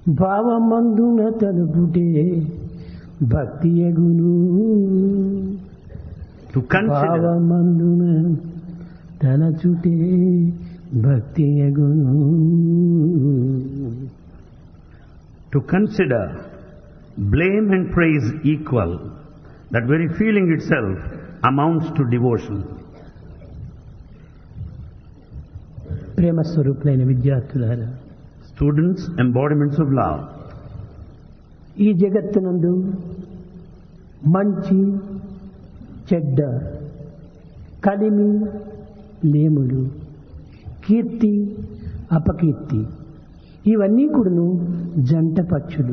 భావమందున తలుపుటే భక్తి యగును. భావమందున తలచుటే భక్తి యగును. To consider blame and praise equal, that very feeling itself amounts to devotion. ప్రేమ స్వరూపులైన విద్యార్థులారా, Students, embodiments of love. ఈ జగత్తునందు మంచి చెడ్డ, కలిమి లేములు, కీర్తి అపకీర్తి, ఇవన్నీ కూడాను జంట పక్షులు.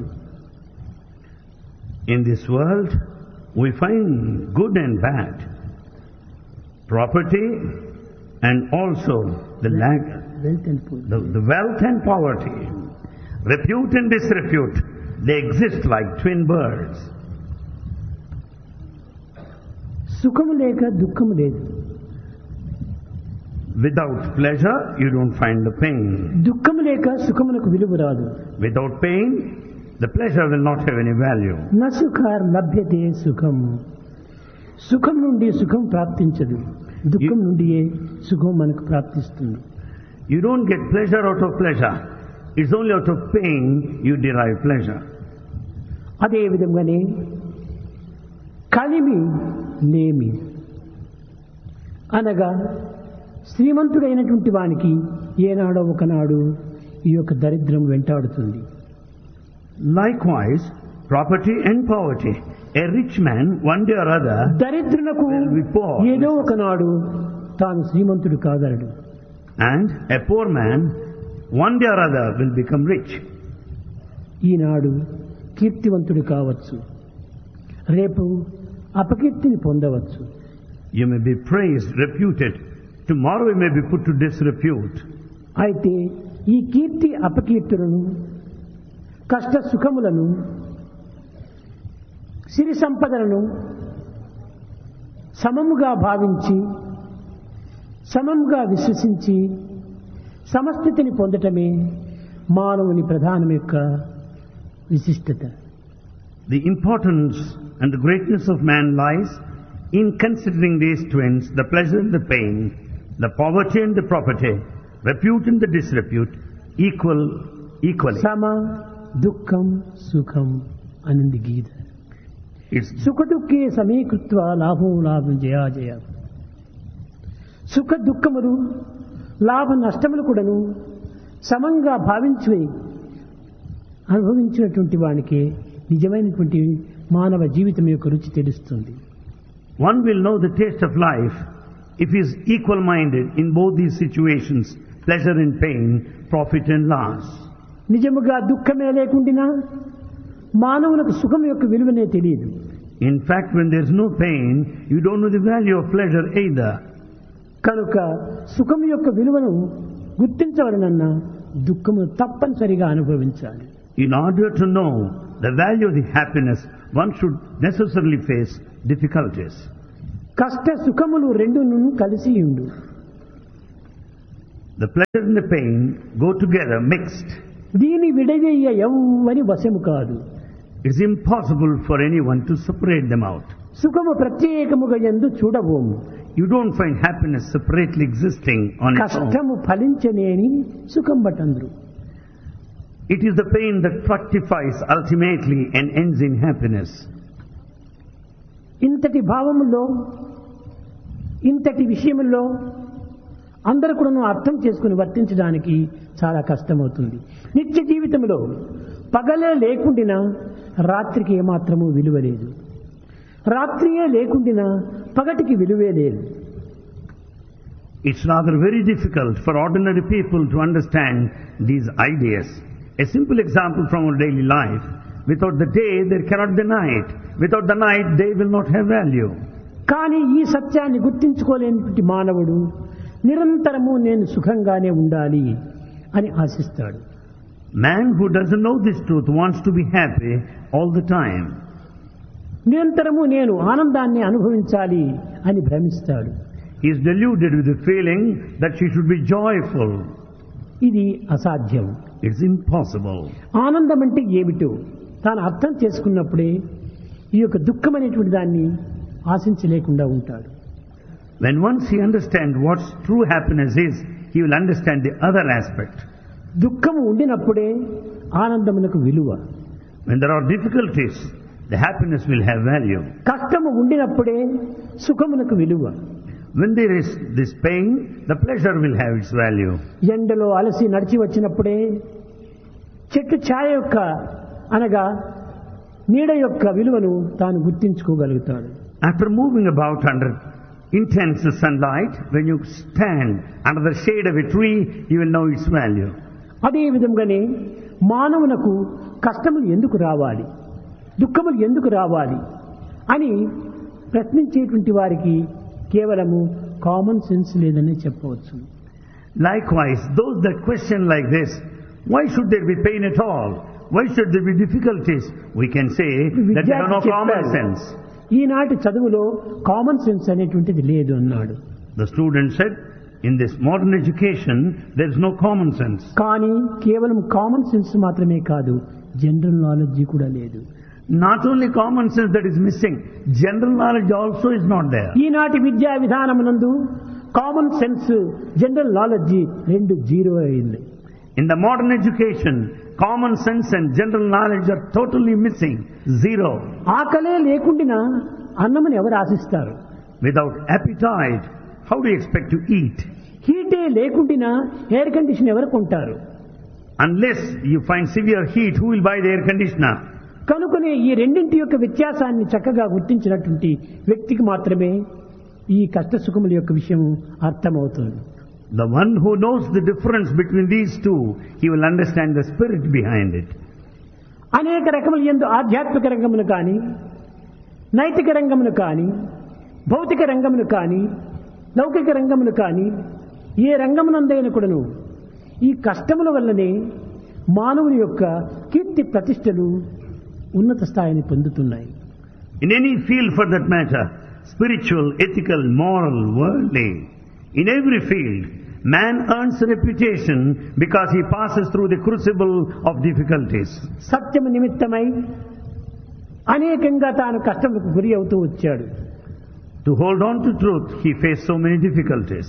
In this world, we find good and bad, property and also the wealth and poverty, repute and disrepute. They exist like twin birds. సుఖము లేక దుఃఖము లేదు. Without pleasure, you don't find the pain. దుఃఖము లేక సుఖమునకు విలువ రాదు. Without pain, the pleasure will not have any value. న సుఖార్ లభ్యతే సుఖం. సుఖం నుండి సుఖం ప్రాప్తించదు, దుఃఖం నుండియే సుఖం మనకు ప్రాప్తిస్తుంది. You don't get pleasure out of pleasure. It's only out of pain you derive pleasure. అదే విధంగానే కలిమి లేమి అనగా శ్రీమంతుడైనటువంటి వానికి ఏనాడో ఒకనాడు ఈ యొక్క దరిద్రం వెంటాడుతుంది. Likewise, property and poverty. A rich man, one day or other, దరిద్రులకు ఏదో ఒకనాడు తాను శ్రీమంతుడు కాగలడు. And a poor man, one day or other, will become rich. ఈనాడు కీర్తివంతుడు కావచ్చు, రేపు అపకీర్తిని పొందవచ్చు. You may be praised, reputed. Tomorrow you may be put to disrepute. అయితే ఈ కీర్తి అపకీర్తులను, కష్ట సుఖములను, సిరి సంపదలను సమముగా భావించి, సమముగా విశ్వసించి సమస్థితిని పొందటమే మానవుని ప్రధానం యొక్క విశిష్టత. The importance and the greatness of man lies in considering these twins, the pleasure and the pain, the poverty and the property, repute and the disrepute, equally. సమ దుఃఖం సుఖం అనంది గీత. సుఖ దుఃఖే సమీకృత్వ లాభం లాభం జయాజయ. సుఖ దుఃఖములు, లాభ నష్టములు కూడాను సమంగా భావించి అనుభవించినటువంటి వానికి నిజమైనటువంటి మానవ జీవితం యొక్క రుచి తెలుస్తుంది. One will know the taste of life if he is equal-minded in both these situations, pleasure and pain, profit and loss. నిజముగా దుఃఖమే లేకుండా మానవులకు సుఖం యొక్క విలువనే తెలియదు. In fact, when there is no pain, you don't know the value of pleasure either. కనుక సుఖం యొక్క విలువను గుర్తించవలనన్నా దుఃఖము తప్పనిసరిగా అనుభవించాలి. In order to know the value of the happiness, one should necessarily face difficulties. కష్ట సుఖములు రెండును కలిసి ఉండు. The pleasure and the pain go together, mixed. దీని విడదీయ ఎవ్వరి వశము కాదు. It's impossible for anyone to separate them out. సుఖము ప్రత్యేకముగా యందు చూడబోము. You don't find happiness separately existing on its own. కష్టము ఫలించనేని సుఖం బటంద్రు. It is the pain that fructifies ultimately and ends in happiness. ఇంతటి భావములో, ఇంతటి విషయములో అందరూ కూడా అర్థం చేసుకుని వర్తించడానికి చాలా కష్టమవుతుంది. నిత్య జీవితంలో పగలే లేకుండినా రాత్రికి ఏమాత్రము విలువ లేదు, రాత్రియే లేకుండినా పగటికి విలువే లేదు. It's rather very difficult for ordinary people to understand these ideas. A simple example from our daily life. Without the day, there cannot be night. Without the night, day will not have value. కానీ ఈ సత్యాన్ని గుర్తించుకోలేని మానవుడు నిరంతరము నేను సుఖంగానే ఉండాలి అని ఆశిస్తాడు. Man who doesn't know this truth wants to be happy all the time. నిరంతరము నేను ఆనందాన్ని అనుభవించాలి అని భ్రమిస్తాడు. He is deluded with the feeling that she should be joyful. ఇది అసాధ్యం. It's impossible. ఆనందం అంటే ఏమిటో తాను అర్థం చేసుకున్నప్పుడే ఈ యొక్క దుఃఖం అనేటువంటి దాన్ని ఆశించలేకుండా ఉంటాడు. When once he understands what true happiness is, he will understand the other aspect. దుఃఖము ఉండినప్పుడే ఆనందమునకు విలువ. When there are difficulties, the happiness will have value. కష్టము ఉండినప్పుడే సుఖమునకు విలువ. When there is this pain, the pleasure will have its value. ఎండలో అలసి నడిచి వచ్చినప్పుడే చెట్టు ఛాయ యొక్క అనగా నీడ యొక్క విలువను తాను గుర్తించుకోగలుగుతాడు. After moving about under intense sunlight, when you stand under the shade of a tree, you will know its value. అదే విధంగానే మానవునకు కష్టములు ఎందుకు రావాలి, దుఃఖములు ఎందుకు రావాలి అని ప్రశ్నించేటువంటి వారికి కేవలము కామన్ సెన్స్ లేదని చెప్పవచ్చు. Likewise, those that question like this, why should there be pain at all? Why should there be difficulties? We can say that there are no common sense. ఈనాటి చదువులో కామన్ సెన్స్ అనేటువంటిది లేదు అన్నాడు. The student said, in this modern education, there is no common sense. కానీ కేవలం common sense మాత్రమే కాదు, general knowledge కూడా లేదు. Not only common sense that is missing, general knowledge also is not there. ఈనాటి విద్యా విధానమునందు కామన్ సెన్స్ జనరల్ నాలెడ్జ్ రెండు zero అయింది. In the modern education, common sense and general knowledge are totally missing. Zero. ఆకలే లేకుండా అన్నమును ఎవరు ఆశిస్తారు? Without appetite, how do you expect to eat? హీటే లేకుండా air condition ఎవరు కొంటారు? Unless you find severe heat, who will buy the air conditioner? కనుకనే ఈ రెండింటి యొక్క వ్యత్యాసాన్ని చక్కగా గుర్తించినటువంటి వ్యక్తికి మాత్రమే ఈ కష్ట సుఖముల యొక్క విషయం అర్థమవుతుంది. The one who knows the difference between these two, he will understand the spirit behind it. అనేక రకముల యందు ఆధ్యాత్మిక రంగమును కానీ, నైతిక రంగమును కానీ, భౌతిక రంగమును కానీ, లౌకిక రంగమును కానీ, ఏ రంగమునందైనా కూడాను ఈ కష్టముల వల్లనే మానవుని యొక్క కీర్తి ప్రతిష్టలు ఉన్నత స్థాయిని పొందుతున్నాయి. In any field for that matter, spiritual, ethical, moral, worldly, in every field, man earns reputation because he passes through the crucible of difficulties. సత్యము నిమిత్తమై అనేకంగా తాను కష్టములకు గురి అవుతూ వచ్చాడు. To hold on to truth, he faced so many difficulties.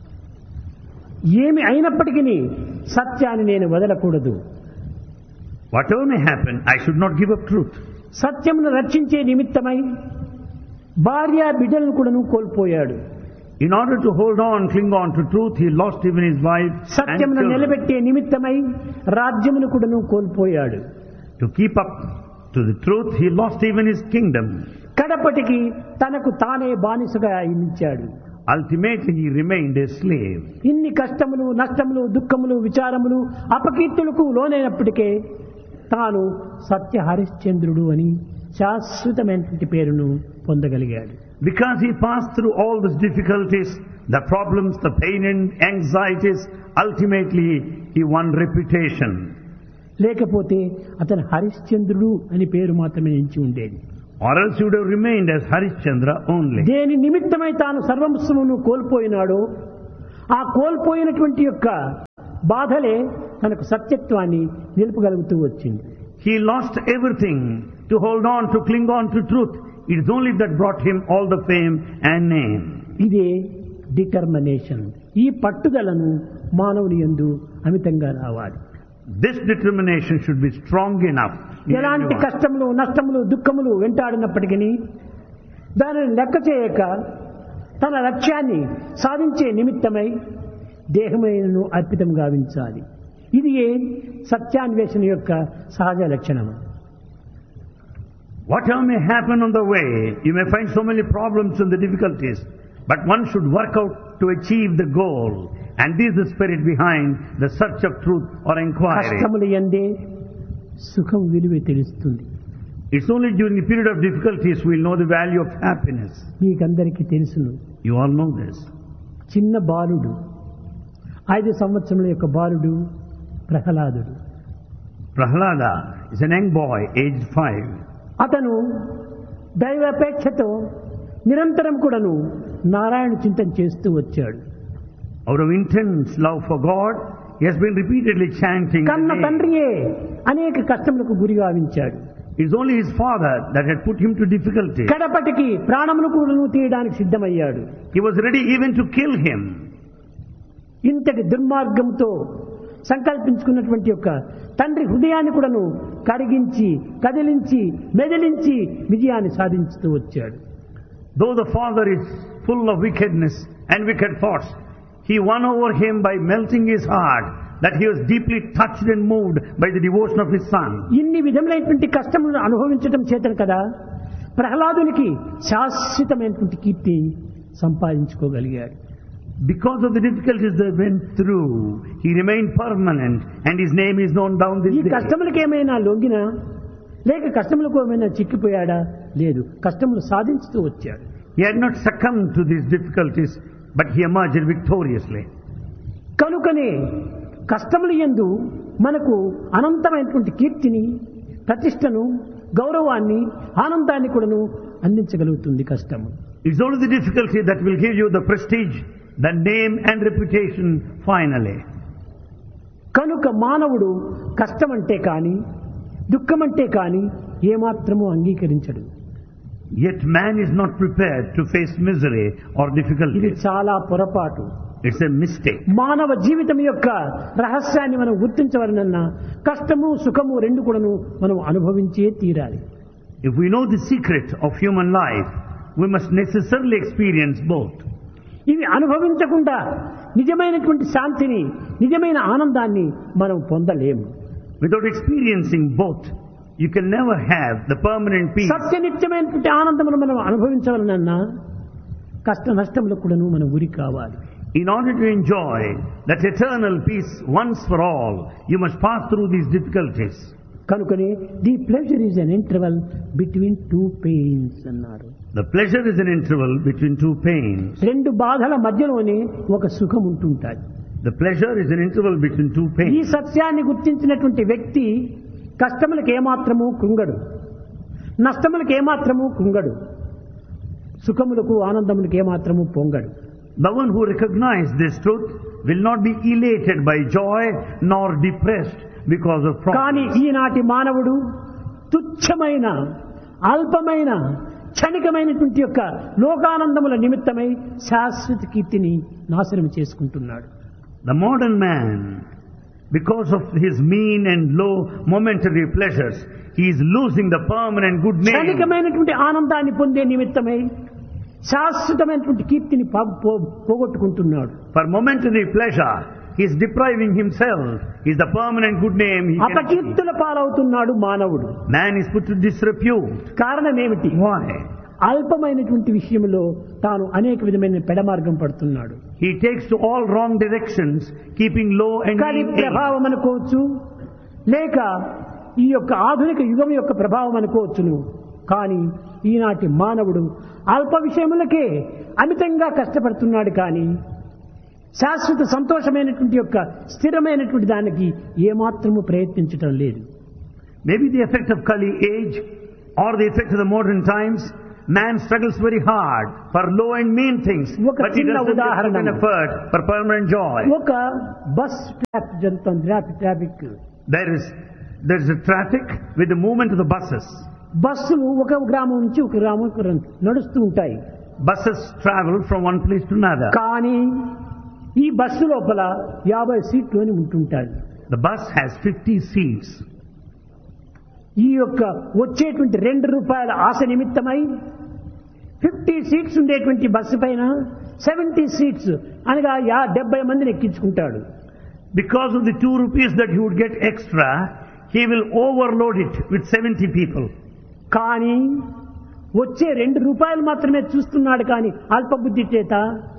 ఏమి అయినప్పటికీ సత్యాన్ని నేను వదలకూడదు. Whatever may happen, I should not give up truth. సత్యమును రక్షించే నిమిత్తమై భార్య బిడ్డలను కూడాను కోల్పోయాడు. In order to hold on, cling on to truth, he lost even his wife and సత్యమును children. నిలబెట్టే నిమిత్తమై రాజ్యమును కూడాను కోల్పోయాడు. To keep up to the truth, he lost even his kingdom. కడపటికి తనకు తానే బానిసగా అయించాడు. Ultimately, he remained a slave. ఇన్ని కష్టములు, నష్టములు, దుఃఖములు, విచారములు, అపకీర్తులకు లోనైనప్పటికీ తాను సత్య హరిశ్చంద్రుడు అని శాశ్వతమైనటువంటి పేరును పొందగలిగాడు. Because he passed through all these difficulties, the problems, the pain and anxieties, ultimately he won reputation. లేకపోతే అతను హరిశ్చంద్రుడు అని పేరు మాత్రమే నిలిచి ఉండేది. Or else he would have remained as Harishchandra only. దేని నిమిత్తమై తాను సర్వస్వమును కోల్పోయినాడో ఆ కోల్పోయినటువంటి యొక్క బాధలే తనకు సత్యత్వాన్ని నిలుపగలుగుతూ వచ్చింది. He lost everything to hold on, to cling on to truth. It is only that brought him all the fame and name. ఇదే డిటర్మినేషన్. ఈ పట్టుదలను మానవుని యందు అమితంగా రావాలి. This determination should be strong enough. ఎలాంటి కష్టములు, నష్టములు, దుఃఖములు వెంటాడినప్పటికీ దానిని లెక్క చేయక తన లక్ష్యాన్ని సాధించే నిమిత్తమై దేహమైనను అర్పితం గావించాలి. ఇది సత్యాన్వేషణ యొక్క సహజ లక్షణం. Whatever may happen on the way, you may find so many problems and the difficulties, but one should work out to achieve the goal. And this is the spirit behind the search of truth or inquiry. కష్టములు యందే సుఖం విలువ తెలుస్తుంది. It's only during the period of difficulties we'll know the value of happiness. మీకందరికీ తెలుసును. You all know this. చిన్న బాలుడు, 5 సంవత్సరముల యొక్క బాలుడు ప్రహ్లాదుడు. Prahlada is an young boy, aged 5. అతను దైవాపేక్షతో నిరంతరం కూడాను నారాయణ చింతన చేస్తూ వచ్చాడు. Out of intense love for God, He has been repeatedly chanting the కన్న name. తండ్రియే అనేక కష్టములకు గురి గావించాడు. It's only his father that had put him to difficulty. కడపటికి ప్రాణమును కూడా తీయడానికి సిద్ధమయ్యాడు. He was ready even to kill him. ఇంతటి దుర్మార్గంతో సంకల్పించుకున్నటువంటి యొక్క తండ్రి హృదయాన్ని కూడాను కరిగించి కదిలించి మెదిలించి విజయాన్ని సాధించుతూ వచ్చాడు. Though the father is full of wickedness and wicked thoughts, he won over him by melting his heart, that he was deeply touched and moved by the devotion of his son. ఇన్ని విధములైనటువంటి కష్టములను అనుభవించడం చేతను కదా ప్రహ్లాదునికి శాశ్వతమైనటువంటి కీర్తి సంపాదించుకోగలిగాడు. Because of the difficulties they went through, he remained permanent and his name is known down this ఈ day. కష్టములకు ఏమైనా లొంగినా లేక కష్టములకు ఏమైనా చిక్కిపోయాడా? లేదు, కష్టములు సాధించుతూ వచ్చాడు. He had not succumbed to these difficulties, but he emerged victoriously. కనుకనే కష్టములు యందు మనకు అనంతమైనటువంటి కీర్తిని, ప్రతిష్టను, గౌరవాన్ని, ఆనందాన్ని కూడాను అందించగలుగుతుంది కష్టము. It's only the difficulty that will give you the prestige, the name and reputation finally. కనుక మానవుడు కష్టమంటే కాని దుఃఖమంటే కాని ఏమాత్రము అంగీకరించడు. Yet man is not prepared to face misery or ఇది difficulty. చాలా పొరపాటు. It's a mistake. మానవ జీవితం యొక్క రహస్యాన్ని మనం గుర్తించవలనన్నా కష్టము సుఖము రెండు కూడాను మనం అనుభవించే తీరాలి. If we know the secret of human life, we must necessarily experience both. ఇవి అనుభవించకుండా నిజమైనటువంటి శాంతిని, నిజమైన ఆనందాన్ని మనం పొందలేము. Without experiencing both, you can never have the permanent peace. సత్యనిత్యమైనటువంటి ఆనందమును మనం అనుభవించవలనన్నా కష్ట నష్టములకు కూడాను మనం గురి కావాలి. In order to enjoy that eternal peace once for all, you must pass through these difficulties. కనుకనే the pleasure is an interval between two pains అన్నారు. The pleasure is an interval between two pains. రెండు బాధల మధ్యలోనే ఒక సుఖం ఉంటుంటాయి. The pleasure is an interval between two ఈ pains. సత్యాన్ని గుర్తించినటువంటి వ్యక్తి కష్టములకు ఏమాత్రము కృంగడు, నష్టములకు ఏమాత్రము కృంగడు, సుఖములకు ఆనందములకు ఏమాత్రము పొంగడు. The one who recognizes this truth will not be elated by joy nor depressed because of కానీ problems. ఈనాటి మానవుడు తుచ్చమైన అల్పమైన క్షణికమైనటువంటి యొక్క లోకానందముల నిమిత్తమై శాశ్వత కీర్తిని నాశనం చేసుకుంటున్నాడు. The modern man, because of his mean and low momentary pleasures, he is losing the permanent good name. క్షణికమైనటువంటి ఆనందాన్ని పొందే నిమిత్తమై శాశ్వతమైనటువంటి కీర్తిని పోగొట్టుకుంటున్నాడు. For momentary pleasure, he is depriving himself. He is the permanent good name he can achieve. అపకీర్తుల పాలవుతున్నాడు మానవుడు. Man is put to disrepute. కారణం ఏమిటి? Why? అల్పమైనటువంటి విషయంలో తాను అనేక విధమైన పెడమార్గం పడుతున్నాడు. He takes to all wrong directions, keeping low and కానీ mean aims. ప్రభావం అనుకోవచ్చు, లేక ఈ యొక్క ఆధునిక యుగం యొక్క ప్రభావం అనుకోవచ్చును. కానీ ఈనాటి మానవుడు అల్ప విషయములకే అమితంగా కష్టపడుతున్నాడు. కానీ శాశ్వత సంతోషమైనటువంటి యొక్క స్థిరమైనటువంటి దానికి ఏమాత్రము ప్రయత్నించటం లేదు. Maybe the effect of Kali age or the effect of the modern times, man struggles very hard for low and mean things, ఒక but he చిన్న doesn't ఉదాహరణ. put an effort for permanent joy. ఒక bus traffic జరుగుతుంది, traffic. There is a traffic with the movement of the buses. బస్సులు ఒక గ్రామం నుంచి ఒక గ్రామం నడుస్తూ ఉంటాయి. Buses travel from one place to another. కానీ ఈ బస్సు లోపల 50 సీట్లు అని ఉంటుంటాయి. The bus has 50 seats. ఈ యొక్క వచ్చేటువంటి ₹2 ఆశ నిమిత్తమై 50 సీట్స్ ఉండేటువంటి బస్సు పైన 70 సీట్స్ అనగా 70 మందిని ఎక్కించుకుంటాడు. Because of the 2 rupees that he would get extra, he will overload it with 70 people. కానీ వచ్చే ₹2 మాత్రమే చూస్తున్నాడు. కానీ అల్పబుద్ధి చేత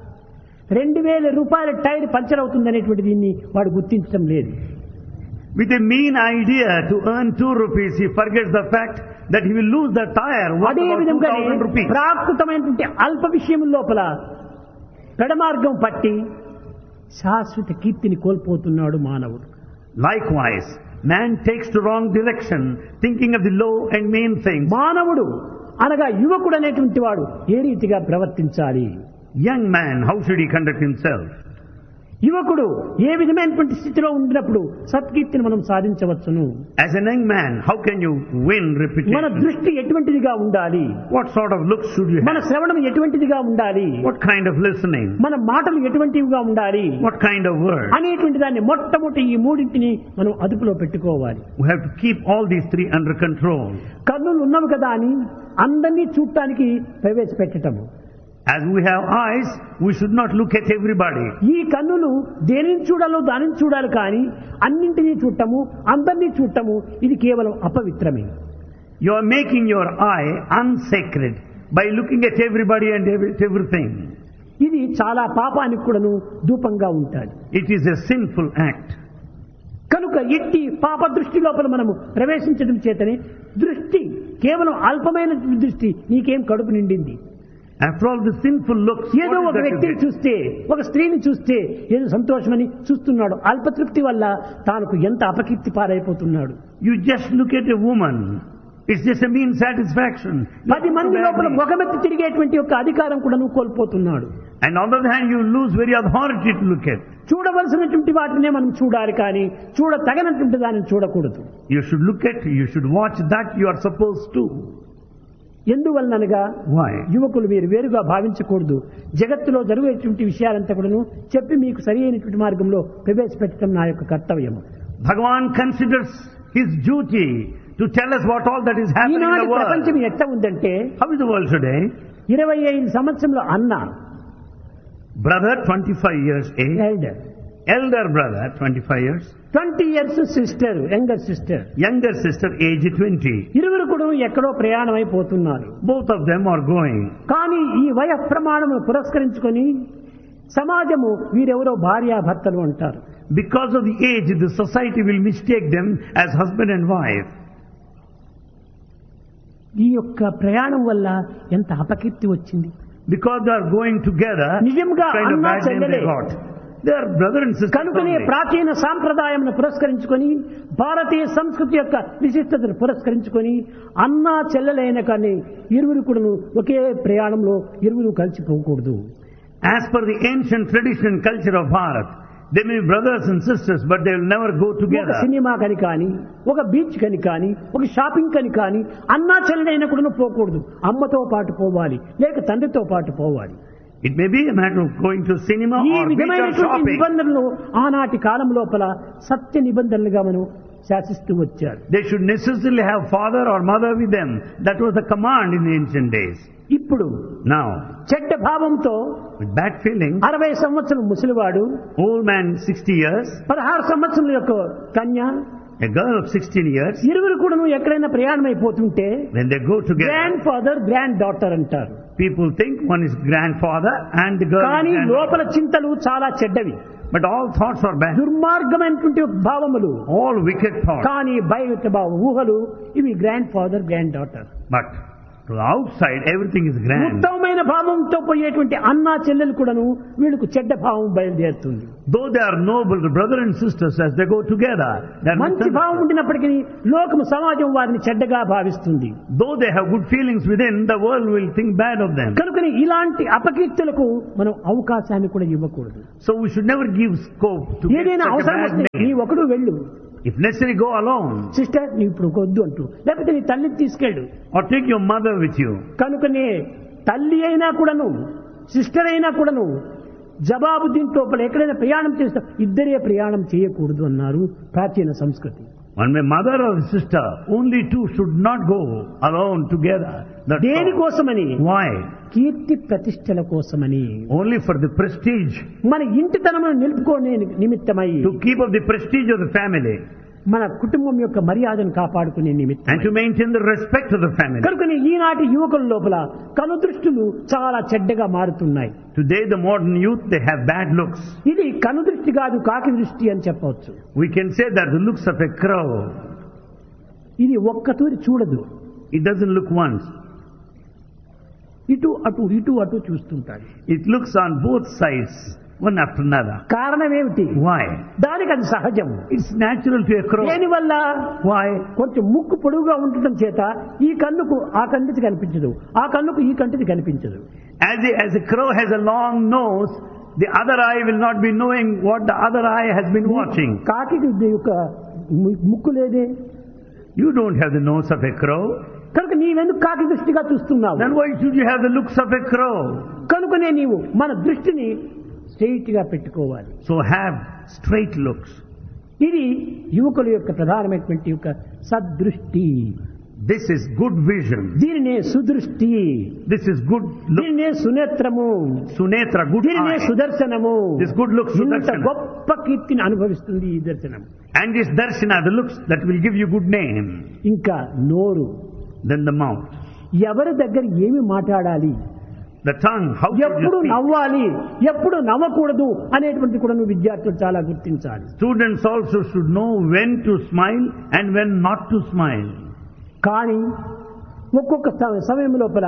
₹2000 టైర్ పంచర్ అవుతుందనేటువంటి దీన్ని వాడు గుర్తించడం లేదు. With a mean idea to earn 2 rupees, he forgets the fact that he will lose the tire worth అదే about విధంగా 2000 rupees. ప్రాకృతమైనటువంటి అల్ప విషయం లోపల పెడమార్గం పట్టి శాశ్వత కీర్తిని కోల్పోతున్నాడు మానవుడు. Likewise, man takes to wrong direction, thinking of the low and mean things. మానవుడు అనగా యువకుడు అనేటువంటి వాడు ఏ రీతిగా ప్రవర్తించాలి? Young man, how should he conduct himself? యువకుడు ఏ విధమైనటువంటి స్థితిలో ఉండినప్పుడు సత్కీర్తిని మనం సాధించవచ్చును. As a young man, how can you win మన reputation? దృష్టి ఎటువంటిదిగా ఉండాలి, What sort of looks should you మన have? శ్రవణం ఎటువంటిదిగా ఉండాలి, What kind of listening? మన మాటలు ఎటువంటివిగా ఉండాలి What kind of words? అనేటువంటి దాన్ని మొట్టమొదటి ఈ మూడింటిని మనం అదుపులో పెట్టుకోవాలి. We have to keep all these three under control. కన్నులు ఉన్నవి కదా అని అందరినీ చూడటానికి ప్రవేశపెట్టటము. As we have eyes, we should not look at everybody. ఈ కన్నులు దేనిని చూడాలో దానిని చూడాలి కానీ అన్నింటినీ చూడటము అందరినీ చూడటము ఇది కేవలం అపవిత్రమే. You are making your eye unsacred by looking at everybody and everything. ఇది చాలా పాపానికి కూడాను ధూపంగా ఉంటుంది. It is a sinful act. కనుక ఎట్టి పాప దృష్టి లోపల మనము ప్రవేశించడం చేతనే దృష్టి కేవలం అల్పమైన దృష్టి నీకేం కడుపు నిండింది. After all the sinful looks, ఏదో what is ఒక that you వ్యక్తిని get? చూస్తే ఒక స్త్రీని చూస్తే ఏదో సంతోషమని చూస్తున్నాడు. అల్పతృప్తి వల్ల తానుకు ఎంత అపకీర్తి పారైపోతున్నాడు. You just look at a woman. It's just a mean satisfaction. 10 మంది లోపల ముఖమెత్తి తిరిగేటువంటి యొక్క అధికారం కూడా నువ్వు కోల్పోతున్నాడు. And on the other hand, you lose very authority to look at. చూడవలసినటువంటి వాటినే మనం చూడాలి కానీ చూడ తగనటువంటి దానిని చూడకూడదు. You should look at, you should watch that you are supposed to. ఎందువలనగా Why? యువకులు మీరు వేరుగా భావించకూడదు. జగత్తులో జరిగేటువంటి విషయాలంతా కూడాను చెప్పి మీకు సరి అయినటువంటి మార్గంలో ప్రవేశపెట్టడం నా యొక్క కర్తవ్యము. Bhagavan considers his duty to tell us what all that is happening in ఈనాటి the world. ప్రపంచం ఎట్లా ఉందంటే How is the world today? 25 సంవత్సరంలో అన్న Brother, 25 years age. Elder, Elder brother, 25 years. 20 years sister, younger sister, Younger sister, age 20. ఇరువురు కూడా ఎక్కడో ప్రయాణం అయిపోతున్నారు. Both of them are going. కానీ ఈ వయ ప్రమాణమును పురస్కరించుకొని సమాజము వీరెవరో భార్యాభర్తలు అంటారు. Because of the age, the society will mistake them as husband and wife. ఈ యొక్క ప్రయాణం వల్ల ఎంత అపకీర్తి వచ్చింది. Because they are going together, నిజంగా kind of అన్నా bad name they చెల్లెలే. got. They are brother and sister కనుకనే only. ప్రాచీన సాంప్రదాయమును పురస్కరించుకొని భారతీయ సంస్కృతి యొక్క విశిష్టతను పురస్కరించుకొని అన్నా చెల్లెలైన కానీ ఇరువురు కూడా ఒకే ప్రయాణంలో ఇరువురు కలిసిపోకూడదు. As per the ancient tradition and culture of Bharat, they may be brothers and sisters, but they will never go ఒక together. సినిమా కని కానీ ఒక బీచ్ కని కానీ ఒక షాపింగ్ కని కానీ అన్నా చెల్లెలైన కూడా పోకూడదు. అమ్మతో పాటు పోవాలి, లేక తండ్రితో పాటు పోవాలి. It may be a matter of going to cinema ఈ or beach or విధమైనటువంటి shopping. నిబంధనలు ఆనాటి కాలం లోపల సత్య నిబంధనలుగా మనం శాసిస్తూ వచ్చారు. They should necessarily have father or mother with them. That was the command in the ancient days. ఇప్పుడు Now, చెడ్డ భావంతో with bad feeling, 60 సంవత్సరం ముసలివాడు, old man 60 years, 16 సంవత్సరం యొక్క కన్య, a girl of 16 years, ఇరువురు కూడా ఎక్కడైనా ప్రయాణం అయిపోతుంటే when they go together, grand father grand daughter అంటారు. people think one is grandfather and the girl is కానీ granddaughter. లోపల చింతలు చాలా చెడ్డవి, But all thoughts are bad. దుర్మార్గమైనటువంటి భావములు, All wicked thoughts. కానీ బయట ఊహలు ఇవి grand father grand daughter. But to the outside, everything is grand. ఉత్తమమైన భావంతో పోయేటువంటి అన్నా చెల్లెలు కూడాను వీళ్ళకు చెడ్డ భావం బయలుదేరుతుంది. Though they are noble, the brother and sisters, as they go together, they are మంచి భావం misunderstood. ఉండినప్పటికీ లోకము సమాజం వారిని చెడ్డగా భావిస్తుంది. Though they have good feelings within, the world will think bad of them. కనుకని ఇలాంటి అపకీర్తులకు మనం అవకాశాన్ని కూడా ఇవ్వకూడదు. So we should never give scope to get ఏదైనా such a అవసరం bad వస్తే నీ name. ఒకడు వెళ్ళు, If necessary, go alone. Sister నీ ఇప్పుడు వద్దు అంటూ, లేకపోతే నీ తల్లిని తీసుకెళ్ళు. Or take your mother with you. కనుకనే తల్లి అయినా కూడాను సిస్టర్ అయినా కూడాను జవాబు దీంట్లో ఎక్కడైనా ప్రయాణం చేస్తే ఇద్దరే ప్రయాణం చేయకూడదు అన్నారు ప్రాచీన సంస్కృతి. One may mother or sister, only two should not go alone together. That's all. దేనికోసమని? Why? కీర్తి ప్రతిష్టల కోసమని, Only for the prestige, మన ఇంటితనమును నిలుపుకోనే నిమిత్తమై, to keep up the prestige of the family, మన కుటుంబం యొక్క మర్యాదను కాపాడుకునే నిమిత్తం. and to maintain the respect of the family. కనుకని ఈనాటి యువకుల లోపల కనుదృష్టులు చాలా చెడ్డగా మారుతున్నాయి. Today the modern youth, they have bad looks. ఇది కనుదృష్టి కాదు, కాకి దృష్టి అని చెప్పవచ్చు. We can say that the looks of a crow. ఇది ఒక్కతూరి చూడదు, It doesn't look once. ఇటు అటు ఇటు అటు చూస్తుంటాడు. It looks on both sides, one after another. కారణం ఏమిటి? Why? దానికి అది సహజం. It's natural to a crow. దేనివల్ల? Why? కొంచెం ముక్కు పొడుగుగా ఉండటం చేత ఈ కన్నుకు ఆ కంటిది కనిపించదు, ఆ కన్నుకు ఈ కంటిది కనిపించదు. As a crow has a long nose, the other eye will not be knowing what the other eye has been watching. కాకి యొక్క ముక్కు లేదే, You don't have the nose of a crow. కనుక నీవెందుకు కాకి దృష్టిగా చూస్తున్నావు? Then why should you have the looks of a crow? కనుకనే నీవు మన దృష్టిని స్ట్రెయిట్ గా పెట్టుకోవాలి. So have straight looks. ఇది యువకుల యొక్క ప్రధానమైనటువంటి యొక్క సద్దృష్టి. This is good vision. దీనినే సుదృష్టి, This is good look. దీనినే సునేత్రము, Sunetra, good దీనినే eye. సుదర్శనము. This good looks, ఇంత sudarshana. గొప్ప కీర్తిని అనుభవిస్తుంది ఈ దర్శనం. And this darshana, the looks that will give you good name. ఇంకా నోరు, Then the mouth. ఎవరి దగ్గర ఏమి మాట్లాడాలి, The tongue, how should ఎప్పుడు you speak? నవ్వాలి, ఎప్పుడు నవ్వకూడదు అనేటువంటి కూడా నువ్వు విద్యార్థులు చాలా గుర్తించాలి. Students also should know when to smile and when not to smile. కానీ ఒక్కొక్క సమయం లోపల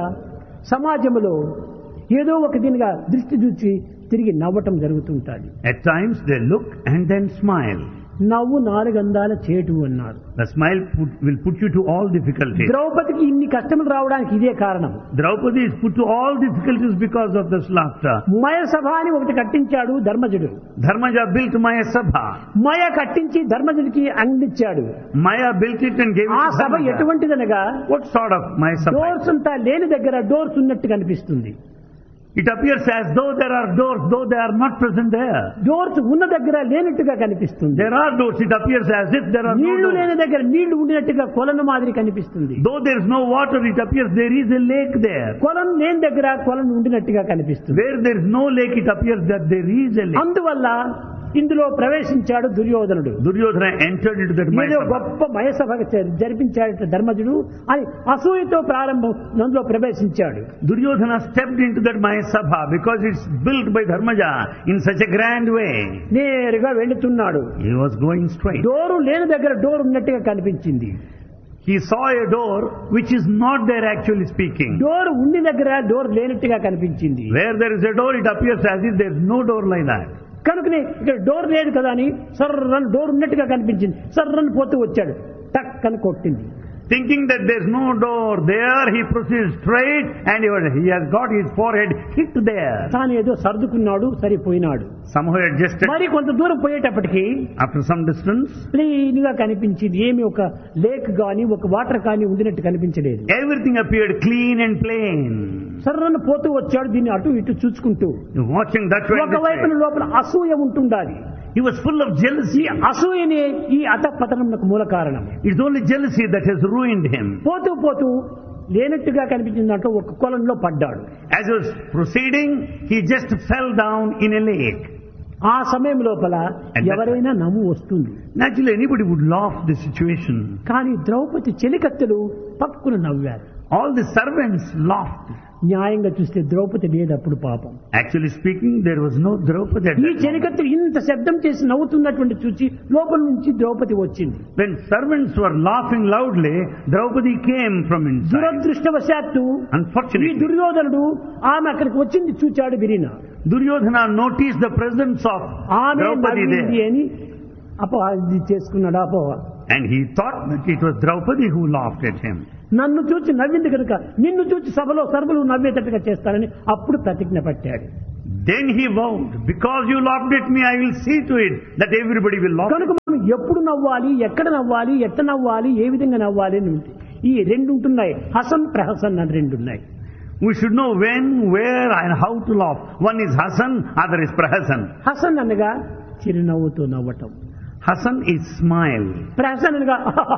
సమాజంలో ఏదో ఒక దీనిగా దృష్టి చూచి తిరిగి నవ్వటం జరుగుతుంటుంది. At times they look and then smile. నవ్వు నాలుగందాల చేటు అన్నారు. The smile will put you to all difficulties. ద్రౌపదికి ఇన్ని కష్టములు రావడానికి ఇదే కారణం. Draupadi is put to all difficulties because of this laughter. మయ సభ అని ఒకటి కట్టించాడు ధర్మజుడు. Dharmaja built Maya Sabha. మయ కట్టించి ధర్మజుడికి అందించాడు. Maya built it and gave it ఆ to Sabha Dharmaja. ఎటువంటిదనగా What sort of Maya Sabha? Doors అంతా లేని దగ్గర డోర్స్ ఉన్నట్టు కనిపిస్తుంది. It appears as though there are doors, though they are not present there. Doors ఉన్న దగ్గర లేనట్టుగా కనిపిస్తుంది. There are doors, it appears as if there are no నీళ్లు లేని doors. దగ్గర నీళ్లు ఉండినట్టుగా కొలను మాదిరి కనిపిస్తుంది. Though there is no water, it appears there is a lake there. కొలను లేని దగ్గర కొలను ఉండినట్టుగా కనిపిస్తుంది. Where there is no lake, it appears that there is a lake. అందువల్ల ఇందులో ప్రవేశించాడు దుర్యోధనుడు. Duryodhana entered into that Maya ఏదో Sabha. గొప్ప మయసభ జరిపించాడు ధర్మజుడు అని అసూయతో ప్రారంభం అందులో ప్రవేశించాడు. Duryodhana stepped into that Maya Sabha because it's built by Dharmaja in such a grand way. నేరుగా వెళుతున్నాడు. He was going straight. Door లేని దగ్గర డోర్ ఉన్నట్టుగా కనిపించింది. He saw a door which is not there actually speaking. Door ఉండి దగ్గర door లేనట్టుగా కనిపించింది. Where there is a door, it appears as if there is no door like that. కనుకనే ఇక్కడ డోర్ లేదు కదా అని సర్రన్ డోర్ ఉన్నట్టుగా కనిపించింది. సర్రన్ పోతూ వచ్చాడు, టక్ అని కొట్టింది. Thinking that there is no door there, he proceeds straight and he has got his forehead hit there. తాను ఏదో సర్దుకున్నాడు, సరిపోయినాడు. Somehow adjusted. మరి కొంత దూరం పోయేటప్పటికి After some distance, క్లీన్ గా కనిపించింది. ఏమి ఒక లేక్ గాని ఒక వాటర్ కానీ ఉండినట్టు కనిపించలేదు. everything appeared clean and plain. సర్రన పోతూ వచ్చాడు, దీన్ని అటు ఇటు చూసుకుంటూ. Watching that way, and this ఒకవైపున way. లోపల అసూయ ఉంటుండాలి. He was full of jealousy. అసూయనే ఈ అధపతనమునకు మూల కారణం. It's only jealousy that has ruined him. పోతూ పోతూ లేనట్టుగా కనిపించిన దాంట్లో ఒక కొలంలో పడ్డాడు. As he was proceeding, he just fell down in a lake. ఆ సమయం లోపల And that- ఎవరైనా నవ్వు వస్తుంది. Naturally, anybody would laugh the situation. కానీ ద్రౌపది చెలికత్తెలు పక్కున నవ్వారు. All the servants laughed. న్యాయంగా చూస్తే ద్రౌపది లేదప్పుడు పాపం. Actually speaking, there was no Draupadi at ఈ that moment. చెలికత్తెలు ఇంత శబ్దం చేసి నవ్వుతున్నటువంటి చూసి లోపల నుంచి ద్రౌపది వచ్చింది. When servants were laughing loudly, Draupadi came from inside. దురదృష్టవశాత్తు ఈ Unfortunately, దుర్యోధనుడు ఆమె అక్కడికి వచ్చింది చూచాడు విరిన. Duryodhana noticed the presence of ఆమె Draupadi నవ్వింది there. అని అపవాది చేసుకున్నాడు. అపోహ And he thought that it was Draupadi who laughed at him. నన్ను చూచి నవ్వింది కనుక నిన్ను చూచి సభలో సర్వులు నవ్వేటట్టుగా చేస్తానని అప్పుడు ప్రతిజ్ఞ పట్టాడు. Then he vowed, because you laughed at me, I will see to it that everybody will laugh. కనుక మనం ఎప్పుడు నవ్వాలి, ఎక్కడ నవ్వాలి, ఎట్ట నవ్వాలి, ఏ విధంగా నవ్వాలి అని ఉంది. ఈ రెండు ఉంటున్నాయి, హసన్ ప్రహసన్ అని రెండు ఉన్నాయి. We should know when, where and how to laugh. One is Hasan, other is Prahasan. Hasan అనగా చిరునవ్వుతో నవ్వటం, Hasan is smile. ప్రహసన్ అనగా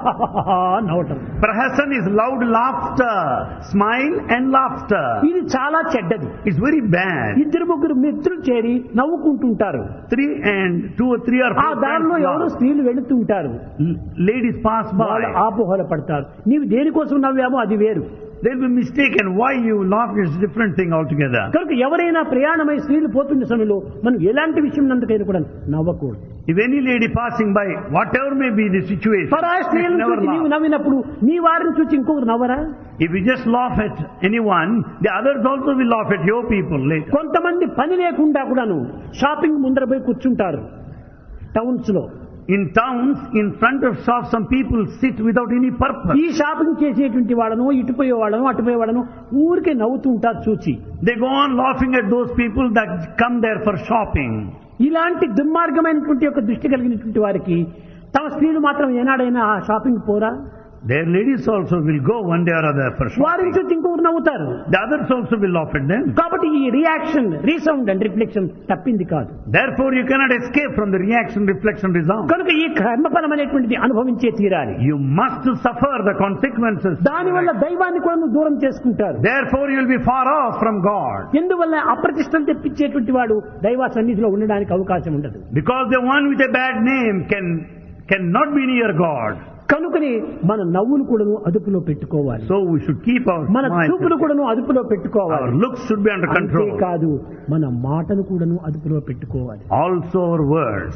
నవ్వటం. Prahasan is loud laughter, smile and laughter. ఇది చాలా చెడ్డది. It's very bad. ఇద్దరు ముగ్గురు మిత్రులు చేరి నవ్వుకుంటుంటారు. 3 and 2 or 3 or ఆ 4 దారిలో friends ఎవరో laugh. స్త్రీలు వెళుతుంటారు. Ladies pass వాళ్ళు by. ఆపోహల పడతారు. నీవు దేనికోసం నవ్వామో అది వేరు. They'll be mistaken. Why you laugh is a different thing altogether. కనుక ఎవరైనా ప్రయాణమై స్త్రీలు పోతున్న సమయంలో మనం ఎలాంటి విషయం నందుకైనా కూడా నవ్వకూడదు. If any lady passing by, whatever may be the situation, పరాయి please స్త్రీలను never చూసి నీవు laugh. నవ్వినప్పుడు నీ వారిని చూసి ఇంకొకరు నవ్వరా? If you just laugh at anyone, the others also will laugh at your people later. కొంతమంది పని లేకుండా కూడాను షాపింగ్ ముందర పోయి కూర్చుంటారు టౌన్స్ లో. In towns, in front of shops, some people sit without any purpose. ఈ షాపింగ్ చేసేటువంటి వాళ్ళను, ఇటుపోయే వాళ్ళను, అటుపోయే వాళ్ళను ఊరికే నవ్వుతూ ఉంటారు చూచి. They go on laughing at those people that come there for shopping. ఇలాంటి దుర్మార్గమైనటువంటి యొక్క దృష్టి కలిగినటువంటి వారికి తమ స్త్రీలు మాత్రం ఏనాడైనా ఆ షాపింగ్ పోరా? Their ladies also will go one day or other for వారిని shopping. చూసి ఇంకొకరు నవ్వుతారు. The others also will laugh at them. కాబట్టి ఈ రియాక్షన్, రీసౌండ్ అండ్ రిఫ్లెక్షన్ తప్పింది కాదు. Therefore, you cannot escape from the reaction, reflection, resound. కనుక ఈ కర్మఫలం అనేటువంటిది అనుభవించే తీరాలి. You must suffer the consequences. దానివల్ల దైవాన్ని కూడా నువ్వు దూరం చేసుకుంటారు. Therefore, you will be far off from God. ఎందువల్ల అప్రతిష్టం తెప్పించేటువంటి వాడు దైవ సన్నిధిలో ఉండడానికి అవకాశం ఉండదు. Because the one with a bad name cannot be near God. కనుకని మన నవ్వులు కూడాను అదుపులో పెట్టుకోవాలి. So we should keep our మన చూపులు కూడాను అదుపులో పెట్టుకోవాలి. Our looks should be under control. కాదు, మన మాటలు కూడాను అదుపులో పెట్టుకోవాలి. Also our words.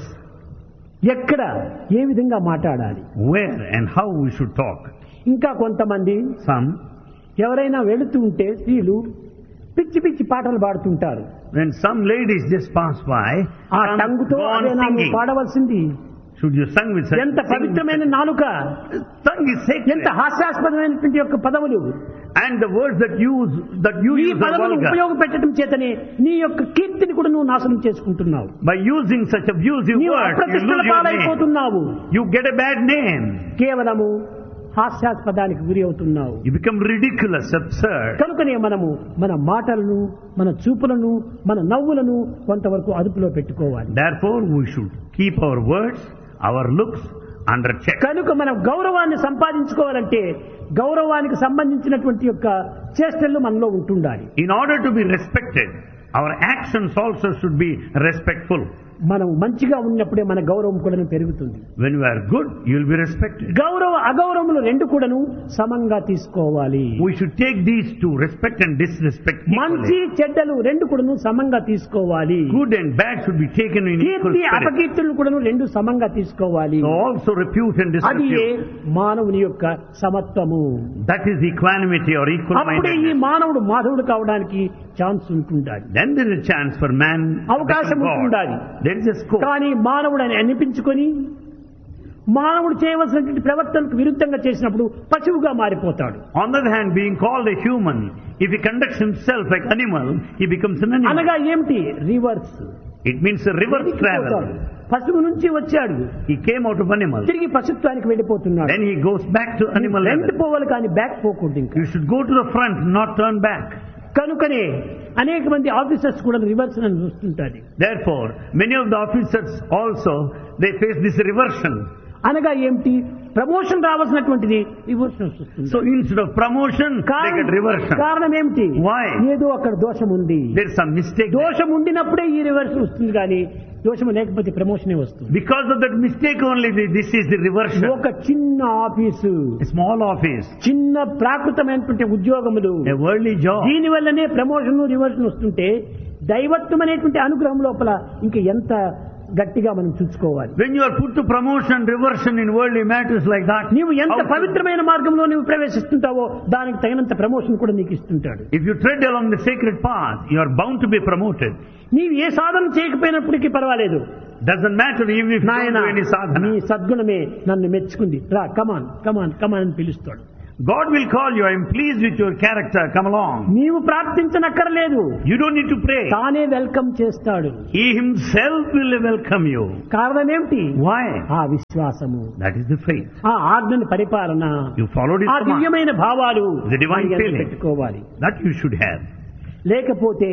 ఎక్కడ ఏ విధంగా మాట్లాడాలి, Where and how we should talk. ఇంకా కొంతమంది Some, ఎవరైనా వెళుతూ ఉంటే స్త్రీలు పిచ్చి పిచ్చి పాటలు పాడుతుంటారు. when some ladies just pass by, ఆ some టంగుతో go on అదేనా నువ్వు singing. పాడవలసింది? Should you sing with such? ఎంత పవిత్రమైన నాలుక, Tongue is sacred. ఎంత హాస్యాస్పదమైనటువంటి యొక్క పదములు. And the words that you ఈ use are పదములు vulgar. ఉపయోగపెట్టడం చేతనే నీ యొక్క కీర్తిని కూడా నువ్వు నాశనం చేసుకుంటున్నావు. By using such abusive నీవు words, you అప్రతిష్టల lose your name. పాలైపోతున్నావు. You get a bad name. కేవలము హాస్యాస్పదానికి గురి అవుతున్నావు. You become ridiculous, absurd. కనుకనే మనము మన మాటలను, మన చూపులను, మన నవ్వులను కొంతవరకు అదుపులో పెట్టుకోవాలి. Therefore, we should keep our words, our looks under check. కనుక మనం గౌరవాన్ని సంపాదించుకోవాలంటే గౌరవానికి సంబంధించినటువంటి యొక్క చేష్టలు మనలో ఉంటుండాలి. In order to be respected, our actions also should be respectful. మనం మంచిగా ఉన్నప్పుడే మన గౌరవం కూడా పెరుగుతుంది. When you are good, you will be respected. గౌరవ అగౌరవములు రెండు కూడాను సమంగా తీసుకోవాలి. We should take these two, respect and disrespect, మంచి equally. చెడ్డలు రెండు కూడాను సమంగా తీసుకోవాలి. Good and bad should be taken in equal Keerthi spirit. అపకీర్తులను కూడాను రెండు సమంగా తీసుకోవాలి. So also repute and అది disrepute. మానవుని యొక్క సమత్వము. That is equanimity or equal అప్పుడే ఈ mindedness. మానవుడు మాధవుడు కావడానికి ఛాన్స్ ఉంటుండాలి. Then there is a chance for man to అవకాశం become God. ఉంటుండాలి. There is a scope. కానీ మానవుడు అని అనిపించుకొని మానవుడు చేయవలసినటువంటి ప్రవర్తనకు విరుద్ధంగా చేసినప్పుడు పశువుగా మారిపోతాడు. On the other hand, being called a human, if he conducts himself like animal, he becomes an animal. అనగా ఏమిటి? Reverse. It means a reverse travel. పశువు నుంచి వచ్చాడు, He came out of animal. తిరిగి పశుత్వానికి వెళ్ళిపోతున్నాడు. Then he goes back to animal front level. పోవాలి కానీ back పోకూడదు. ఇంకా You should go to the front, not turn back. కనుకనే అనేక మంది ఆఫీసర్స్ కూడా రివర్స్ అని చూస్తుంటారు. Therefore, many of the officers also, they face this reversion. అనగా ఏమిటి? ప్రమోషన్ రావాల్సినటువంటిది రివర్షన్ వస్తుంది. So instead of promotion, they get reversion. కారణం ఏమిటి? Why? ఏదో అక్కడ దోషం ఉంది. There is some mistake. దోషం ఉండినప్పుడే ఈ రివర్షన్ వస్తుంది, కానీ దోషం లేకపోతే ప్రమోషనే వస్తుంది. Because of that mistake only, this is the reversion. ఒక చిన్న ఆఫీసు, A small office, చిన్న ప్రాకృతమైనటువంటి ఉద్యోగములు, a worldly job. దీని వల్లనే ప్రమోషన్ రివర్షన్ వస్తుంటే దైవత్వం అనేటువంటి అనుగ్రహం లోపల ఇంకా ఎంత గట్టిగా మనం చూసుకోవాలి. When you are put to promotion, reversion in worldly matters like that, నీవు ఎంత how- పవిత్రమైన మార్గంలో నీవు ప్రవేశిస్తుంటావో దానికి తగినంత ప్రమోషన్ కూడా నీకు ఇస్తుంటాడు. if you tread along the sacred path, you are bound to be promoted. నీవు ఏ సాధన చేయకపోయినప్పటికీ పర్వాలేదు. Doesn't matter even if you నాయన, don't do any నీ sadhana. సద్గుణమే నన్ను మెచ్చుకుంది, రా కమాన్ కమాన్ కమాన్ అని పిలుస్తాడు. God will call you, I am pleased with your character, come along. నీవు ప్రార్థించనక్కర్లేదు, You don't need to pray. తానే వెల్కమ్ చేస్తాడు. He himself will welcome you. కారణం ఏమిటి? Why? ఆ విశ్వాసము, That is the faith. ఆ ఆజ్ఞని పరిపాలన, You followed his ఆ command. దివ్యమైన భావాలు The divine మనకి feeling. పెట్టుకోవాలి. That you should have. లేకపోతే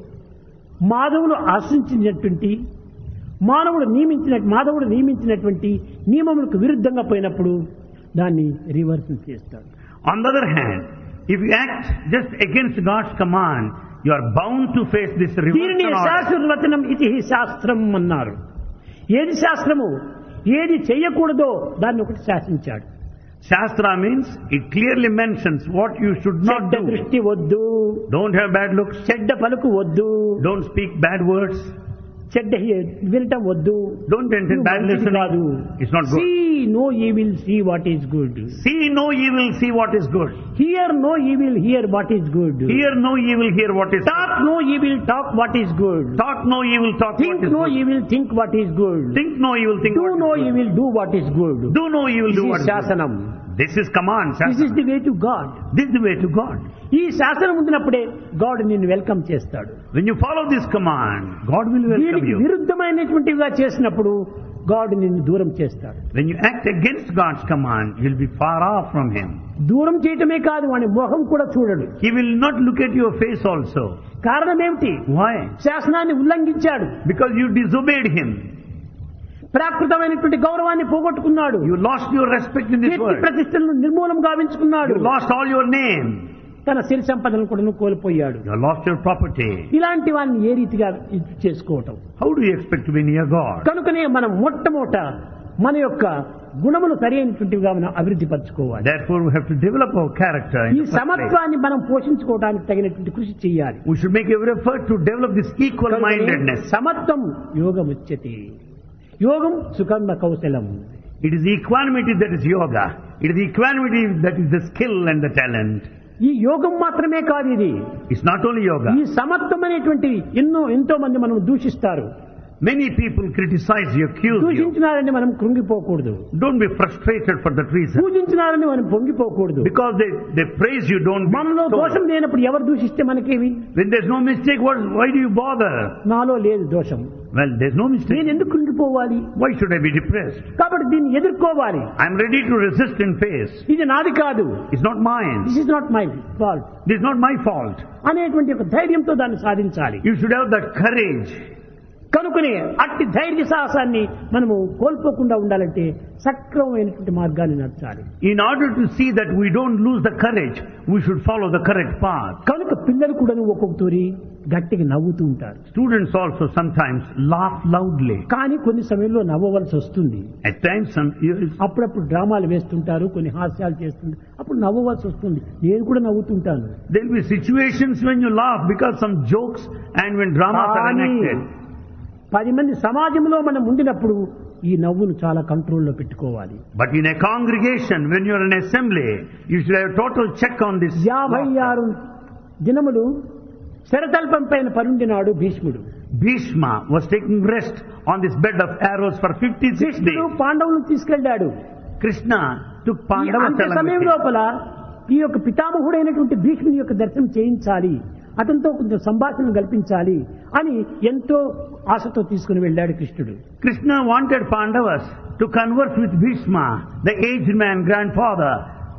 మాధవుడు ఆశించినటువంటి మాధవుడు నియమించినటువంటి నియమములకు విరుద్ధంగా పోయినప్పుడు దాన్ని రివర్స్ చేస్తాడు. On the other hand, if you act just against God's command, you are bound to face this దీనిని reversion order. శాస్త్రవచనం ఇది శాస్త్రం అన్నారు. ఏది శాస్త్రము? ఏది చెయ్యకూడదో దాన్ని ఒకటి శాసించాడు. Shastra means it clearly mentions what you should not చెడ్డ do. దృష్టి వద్దు, Don't have bad looks. చెడ్డ పలుకు వద్దు, Don't speak bad words. చెడ్డ వినటం వద్దు, Don't entertain bad మంచిది కాదు. listening. It's not good. See no evil, see what is good. See no evil, see what is good. Hear no evil, hear what is good. Hear no evil, hear what is Talk good. no evil, talk what is good. Talk no evil, talk Think what is no good. evil, think what is good. Think no evil, think Do what no is good. evil, do what is good. Do no evil, do This what is is good. శాసనం. This is command, This is Shasana. the way to God. This is the way to God. ఈ శాసనం ఉండినప్పుడే God నిన్ను welcome చేస్తాడు. When you follow this command, God will welcome దీనికి you. విరుద్ధమైనటువంటివిగా చేసినప్పుడు God నిన్ను దూరం చేస్తాడు. When you act against God's command, you'll be far off from Him. దూరం చేయటమే కాదు, వాని మొహం కూడా చూడడు. He will not look at your face also. కారణం ఏమిటి? Why? శాసనాన్ని ఉల్లంఘించాడు. Because you disobeyed Him. ప్రాకృతమైనటువంటి గౌరవాన్ని పోగొట్టుకున్నాడు. You lost your respect in this Keerthi world. ప్రతిష్టలను నిర్మూలం గావించుకున్నాడు. You lost all your name. తన సిరి సంపదలను కూడా కోల్పోయాడు. You lost your property. ఇలాంటి వారిని ఏ రీతిగా ఇది చేసుకోవటం? How do you expect to be near God? కనుకనే మనం మొట్టమొదట మన యొక్క గుణములు సరి అయినటువంటివిగా మనం అభివృద్ధి పరచుకోవాలి. Therefore, we have to develop our character in ఈ the first place. సమత్వాన్ని మనం పోషించుకోవడానికి తగినటువంటి కృషి చేయాలి. We should make every effort to develop this equal-mindedness. సమత్వం యోగముచ్యతే. యోగం సుకర్మ కౌశలం. It is equanimity that is yoga. It is equanimity that is the skill and the talent. ఈ యోగం మాత్రమే కాదు ఇది. It's not only yoga. ఈ సమత్వం అనేటువంటి ఎంతో మంది మనం దూషిస్తారు. Many people criticize you, accuse you. దూషించినారని మనం కృంగిపోకూడదు. Don't be frustrated for that reason. పూజించినారని మనం పొంగిపోకూడదు. Because they praise you, don't be మనలో దోషం so. లేనప్పుడు ఎవరు దూషిస్తే మనకేమి? When there's no mistake, why do you bother? నాలో లేదు దోషం, Well, there's no నేను mistake. ఎందుకు కృంగిపోవాలి? Why should I be depressed? కాబట్టి దీన్ని ఎదుర్కోవాలి. I'm ready to resist and face. ఇది నాది కాదు, It's not mine. This is not my fault This is not my fault. అనేటువంటి ఒక ధైర్యంతో దాన్ని సాధించాలి. You should have that courage. కనుకనే అట్టి ధైర్య సాహసాన్ని మనము కోల్పోకుండా ఉండాలంటే సక్రమమైనటువంటి మార్గాన్ని నడచాలి. In order to see that we don't lose the courage, we should follow the correct path. కనుక పిల్లలు కూడా ఒక్కొక్క తూరి గట్టిగా నవ్వుతూ ఉంటారు. Students also sometimes laugh loudly. కానీ కొన్ని సమయంలో నవ్వవలసి వస్తుంది. At times, అప్పుడప్పుడు డ్రామాలు వేస్తుంటారు, కొన్ని హాస్యాలు చేస్తుంటారు, అప్పుడు నవ్వవలసి వస్తుంది. నేను కూడా నవ్వుతుంటాను. there will be situations when you laugh because some jokes and when dramas are enacted. 10 మంది సమాజంలో మనం ఉండినప్పుడు ఈ నవ్వును చాలా కంట్రోల్లో పెట్టుకోవాలి. But in a congregation, when you are in assembly, you should have total check on this. 56 దినములు శరతల్పం పైన పరుండినాడు భీష్ముడు. Bhishma was taking rest on this bed of arrows for 56 కృష్ణుడు days. పాండవులను తీసుకెళ్లాడు. Krishna took ఈ Pandavas అంత్య along సమయం with him. లోపల ఈ యొక్క పితామహుడైనటువంటి భీష్ముని యొక్క దర్శనం చేయించాలి, అతనితో కొంచెం సంభాషణ కల్పించాలి అని ఎంతో ఆశతో తీసుకుని వెళ్ళాడు కృష్ణుడు. Krishna wanted Pandavas to converse with Bhishma, the aged man, grandfather.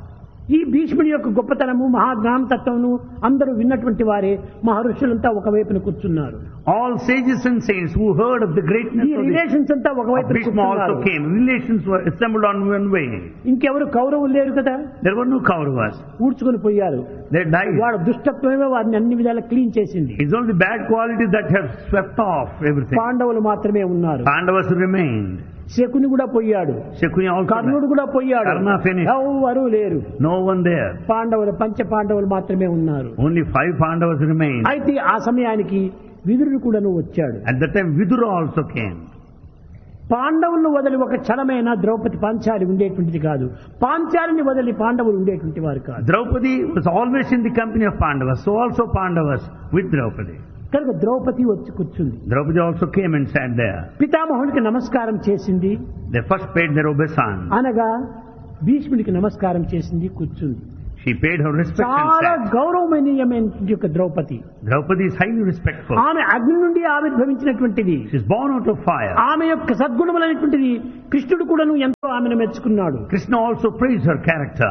ఈ భీష్ముడి యొక్క గొప్పతనము మహాజ్ఞానతత్వమును అందరూ విన్నటువంటి వారే మహర్షులంతా ఒకవైపున కూర్చున్నారు. All sages and saints who heard of the greatness ఈ of రిలేషన్స్ అంతా ఒకవైపున Bhishma also కూర్చున్నారు. came. Relations were assembled on one way. ఇంకెవరు కౌరవులు లేరు కదా, There were no Kauravas. ఊడ్చుకొని పోయారు. They died. వాడు దుష్టత్వమే వారిని అన్ని విధాలా క్లీన్ చేసింది. It's only bad qualities that have swept off everything. పాండవులు మాత్రమే ఉన్నారు. Pandavas remained. శకుని కూడా పోయాడు, Shakuni also కర్ణుడు died. కూడా పోయాడు, Karna finished. ఎవరు లేరు. No one there. పాండవులు పంచ పాండవులు మాత్రమే ఉన్నారు. Only 5 Pandavas remained. అయితే ఆ సమయానికి విదురుడు కూడాను వచ్చాడు. At that time Vidura also came. పాండవులను వదిలి ఒక క్షణమైన ద్రౌపది పాంచాలి ఉండేటువంటిది కాదు, పాంచాలిని వదిలి పాండవులు ఉండేటువంటి వారు కాదు. Draupadi was always in the company of Pandavas. So also Pandavas with Draupadi. కనుక ద్రౌపది వచ్చి కూర్చుంది. Draupadi also came and sat there. పితామహునికి నమస్కారం చేసింది, They first paid their obeisance. అనగా భీష్ముడికి నమస్కారం చేసింది, కూర్చుంది. She paid her respect and చాలా sat. గౌరవమనీయమైన యొక్క Draupadi. Draupadi is highly respectful. ఆమె అగ్ని నుండి ఆవిర్భవించినటువంటిది. She is born out of fire. ఆమె యొక్క సద్గుణములైనటువంటిది కృష్ణుడు కూడాను ఎంతో ఆమెను మెచ్చుకున్నాడు. Krishna also praised her character.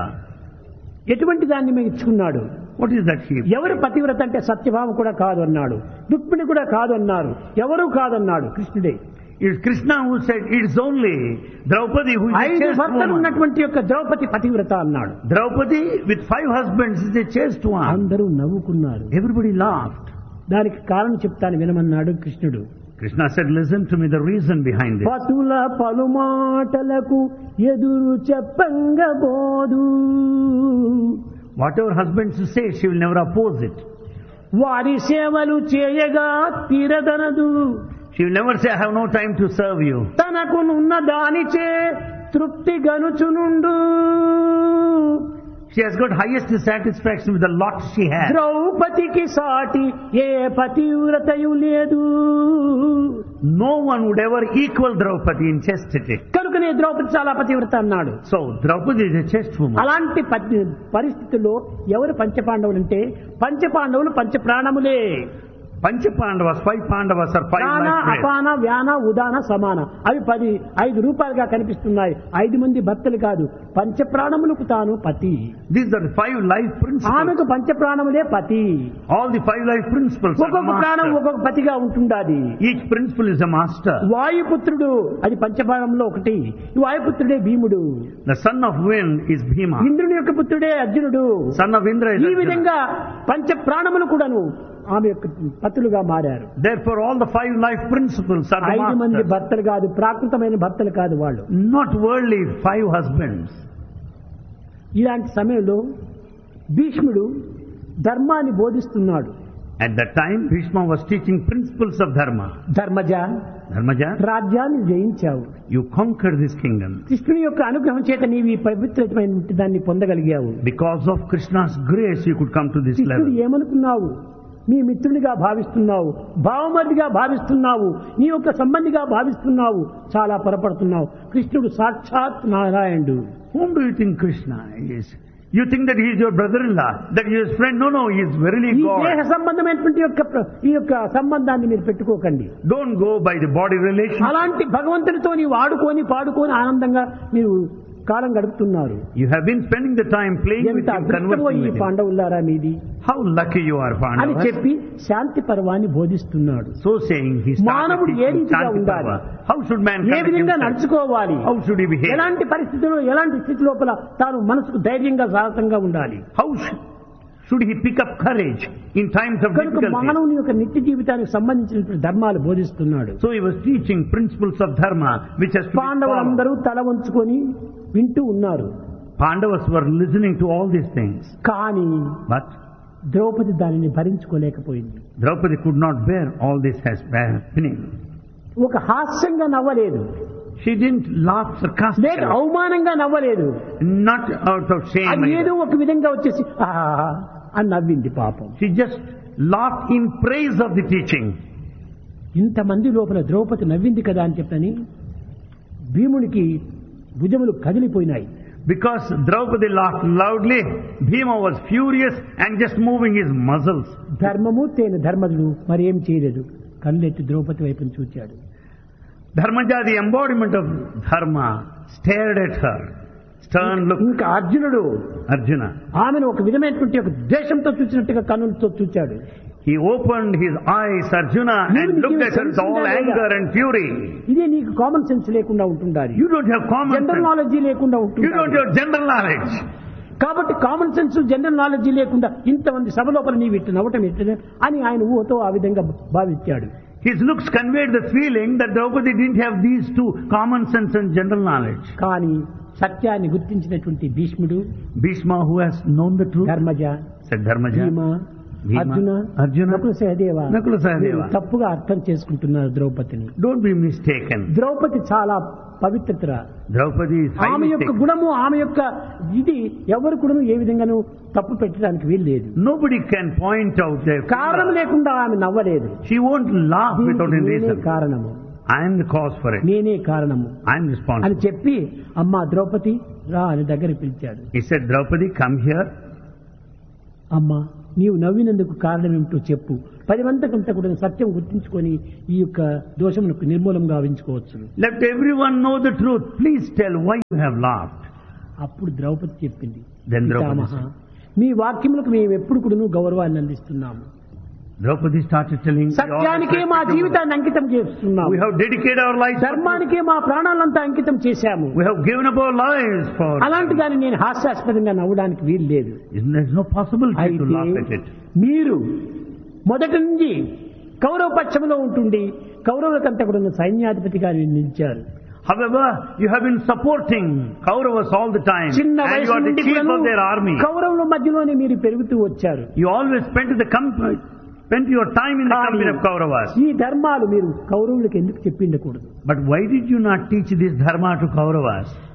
ఎటువంటి దాన్ని మెచ్చుకున్నాడు? What is that she? ఎవరు పతివ్రత అంటే సత్యభామ కూడా కాదు అన్నాడు, రుక్మిణి కూడా కాదు అన్నారు, ఎవరూ కాదన్నాడు కృష్ణుడే. It is Krishna who said it is only Draupadi who is a 5 chaste భర్తలు woman. ఉన్నటువంటి యొక్క ద్రౌపది పతివ్రత అన్నాడు. Draupadi with 5 husbands is a chaste one. అందరూ నవ్వుకున్నారు. Everybody laughed. దానికి కారణం చెప్తాను వినమన్నాడు కృష్ణుడు. Krishna said, listen to me, the reason behind this. పతుల పలుమాటలకు ఎదురు చెప్పంగబోదు, Whatever husbands say, she will never oppose it. వారి సేవలు చేయగా తీరదనదు, She will never say, I have no time to serve you. తనకునున్న దానిచే తృప్తి గనుచునుండు. She has got highest satisfaction with the lot she has. ద్రౌపదికి సాటి ఏ పతివ్రతయు లేదు. No one would ever equal Draupadi in chastity. కనుకనే ద్రౌపది చాలా పతివ్రత అన్నాడు. So Draupadi is a chaste woman. అలాంటి పరిస్థితుల్లో ఎవరు పంచపాండవులు అంటే పంచపాండవులు పంచప్రాణములే. Panchapandavas, 5 Pandavas are 5 దాన life rays. అపాన వ్యాన ఉదాన సమాన అవి 5 రూపాయలుగా కనిపిస్తున్నాయి. 5 మంది భర్తలు కాదు, పంచప్రాణములకు తాను పతి. These are the 5 life principles. ఆమెకు పంచప్రాణములే పతి. All the 5 life principles are the ఒక్కొక్క ప్రాణం master. ఒక్కొక్క పతిగా ఉంటుండాది. Each principle is a master. వాయుపుత్రుడు అది పంచప్రాణంలో ఒకటి. ఈ వాయుపుత్రుడే భీముడు. The son of wind is Bhima. ఇంద్రుని యొక్క పుత్రుడే అర్జునుడు. Son of Indra is ఈ Arjuna. విధంగా పంచప్రాణములు కూడాను ఆమె యొక్క పతులుగా మారారు. Therefore all the 5 life principles are the 5 మంది masters. భర్తలు కాదు, ప్రాకృతమైన భర్తలు కాదు వాళ్ళు. Not worldly 5 husbands. ఇలాంటి సమయంలో భీష్ముడు ధర్మాన్ని బోధిస్తున్నాడు. At that time Bhishma was teaching principles of dharma. Dharmaja, Dharmaja, రాజ్యాన్ని జయించావు. you conquered this kingdom. కృష్ణుని యొక్క అనుగ్రహం చేత నీవు ఈ పవిత్రమైన దాన్ని పొందగలిగావు. Because of Krishna's grace you could come to this కృష్ణుడు level. ఏమనుకున్నావు? నీ మిత్రునిగా భావిస్తున్నావు, భావమర్దిగా భావిస్తున్నావు, నీ యొక్క సంబంధిగా భావిస్తున్నావు. చాలా పొరపడుతున్నావు. కృష్ణుడు సాక్షాత్ నారాయణుడు. Whom do you think Krishna is? You think that he is your brother-in-law, that he is his friend? No, he is verily ఈ దేహ God. సంబంధమైనటువంటి ఈ యొక్క సంబంధాన్ని మీరు పెట్టుకోకండి. Don't go by the body relation. అలాంటి భగవంతునితో నీవు ఆడుకొని పాడుకొని ఆనందంగా మీరు కాలం గడుపుతున్నారు. You have been spending the time playing with ఎంత him, అదృష్టమో conversing ఈ with him. పాండవులారా మీది How lucky you are, అని Pandavas. చెప్పి శాంతి పర్వాన్ని బోధిస్తున్నాడు. So saying, he started మానవుడు ఏ teaching రీతిగా Shanti ఉండాలి, Parva. How should man A conduct విధంగా himself? నడుచుకోవాలి, How should he behave? ఎలాంటి పరిస్థితుల్లో ఎలాంటి స్థితి లోపల తాను మనసుకు ధైర్యంగా సాహసంగా ఉండాలి. How should he pick up courage in times of కనుక difficulty? మానవుని యొక్క నిత్య జీవితానికి సంబంధించినటువంటి ధర్మాలు బోధిస్తున్నాడు. So he was teaching principles of dharma which has to be followed. పాండవులందరూ తల వంచుకొని వింటూ ఉన్నారు. Pandavas were listening to all these things. కానీ But ద్రౌపది దానిని భరించుకోలేకపోయింది. Draupadi could not bear all this as happening. ఒక హాస్యంగా నవ్వలేదు, She didn't laugh లేక sarcastically. అవమానంగా నవ్వలేదు. Not out of shame. అది ఏదో either. ఒక విధంగా వచ్చేసి అని నవ్వింది పాపం. She just laughed in praise of the teaching. ఇంతమంది లోపల ద్రౌపది నవ్వింది కదా అని చెప్పని భీమునికి భుజములు కదిలిపోయినాయి. Because Draupadi laughed loudly, Bhima was furious and just moving his muscles. ధర్మము తేన ధర్మజుడు మరి ఏం చేయలేదు. కళ్ళెత్తి ద్రౌపది వైపును చూచాడు. Dharmaja, the embodiment of dharma, stared at her. Stern look. ఇంకా అర్జునుడు Arjuna. ఆమెను ఒక విధమైనటువంటి ఒక ద్వేషంతో చూసినట్టుగా కన్నులతో చూచాడు. He opened his eyes, Arjuna, and looked at her with all anger and fury. ఇదే నీకు కామన్ సెన్స్ లేకుండా ఉంటుండాలి. You don't have common general sense. Knowledge లేకుండా You don't ఉంటుంది. have general knowledge. కాబట్టి కామన్ సెన్స్ జనరల్ నాలెడ్జీ లేకుండా ఇంతమంది సభ లోపల నీవు ఇట్టు నవ్వటం ఎట్టు అని ఆయన ఊహతో ఆ విధంగా భావించాడు. His looks conveyed the feeling that Draupadi didn't have these two, common sense and general knowledge. కానీ సత్యాన్ని గుర్తించినటువంటి భీష్ముడు, Bhishma, who has known the truth, Dharmaja, said Dharmaja, భీమ, Bhima, Arjuna, Arjuna, Nakula Sahadeva Nakula Sahadeva. మీరు తప్పుగా అర్థం చేసుకుంటున్నారు ద్రౌపదిని. Don't be mistaken. ద్రౌపది చాలా పవిత్రత. Draupadi is ఆమె highly యొక్క sacred. గుణము ఆమె యొక్క ఇది ఎవరు కూడా ఏ విధంగానూ తప్పు పెట్టడానికి వీలు లేదు. Nobody can point out their కారణం లేకుండా ఆమె నవ్వలేదు. She won't laugh without any నేనే reason. కారణము, I am the cause for it. నేనే కారణము I am అని responsible. చెప్పి అమ్మా ద్రౌపది రా అని దగ్గరికి పిలిచాడు. He said, Draupadi, come here. అమ్మా నీవు నవ్వినందుకు కారణం ఏమిటో చెప్పు. 10 మందికంతా కూడా సత్యం గుర్తించుకొని ఈ యొక్క దోషములకు నిర్మూలం గావించుకోవచ్చు. Let everyone know the truth. Please tell why you have laughed. అప్పుడు ద్రౌపది చెప్పింది, Then Draupadi పితామహ, మీ వాక్యములకు మేము ఎప్పుడు కూడా గౌరవాన్ని అందిస్తున్నాము. Draupadi started telling, సత్యానికే మా జీవితాన్ని అంకితం చేస్తున్నాము. we have dedicated our lives. ధర్మానికే మా ప్రాణాలంతా అంకితం చేశాము. We have given up our lives for. అలాంటి దాన్ని నేను హాస్యాస్పదంగా నవ్వడానికి వీలు లేదు. There's no possibility to అయితే laugh at it. మీరు మొదటి నుంచి కౌరవ పక్షంలో ఉంటుండి కౌరవులకంతా కూడా సైన్యాధిపతిగా నిలిచారు. However, you have been supporting Kauravas all the time, చిన్న and you వయసు are the నుండి chief కూడాను of their army. కౌరవుల మధ్యలోనే మీరు పెరుగుతూ వచ్చారు. You always spent your time in the company of Kauravas. ఈ ధర్మాలు మీరు కౌరవులకు ఎందుకు చెప్పిండకూడదు? But why did you not teach this dharma to Kauravas?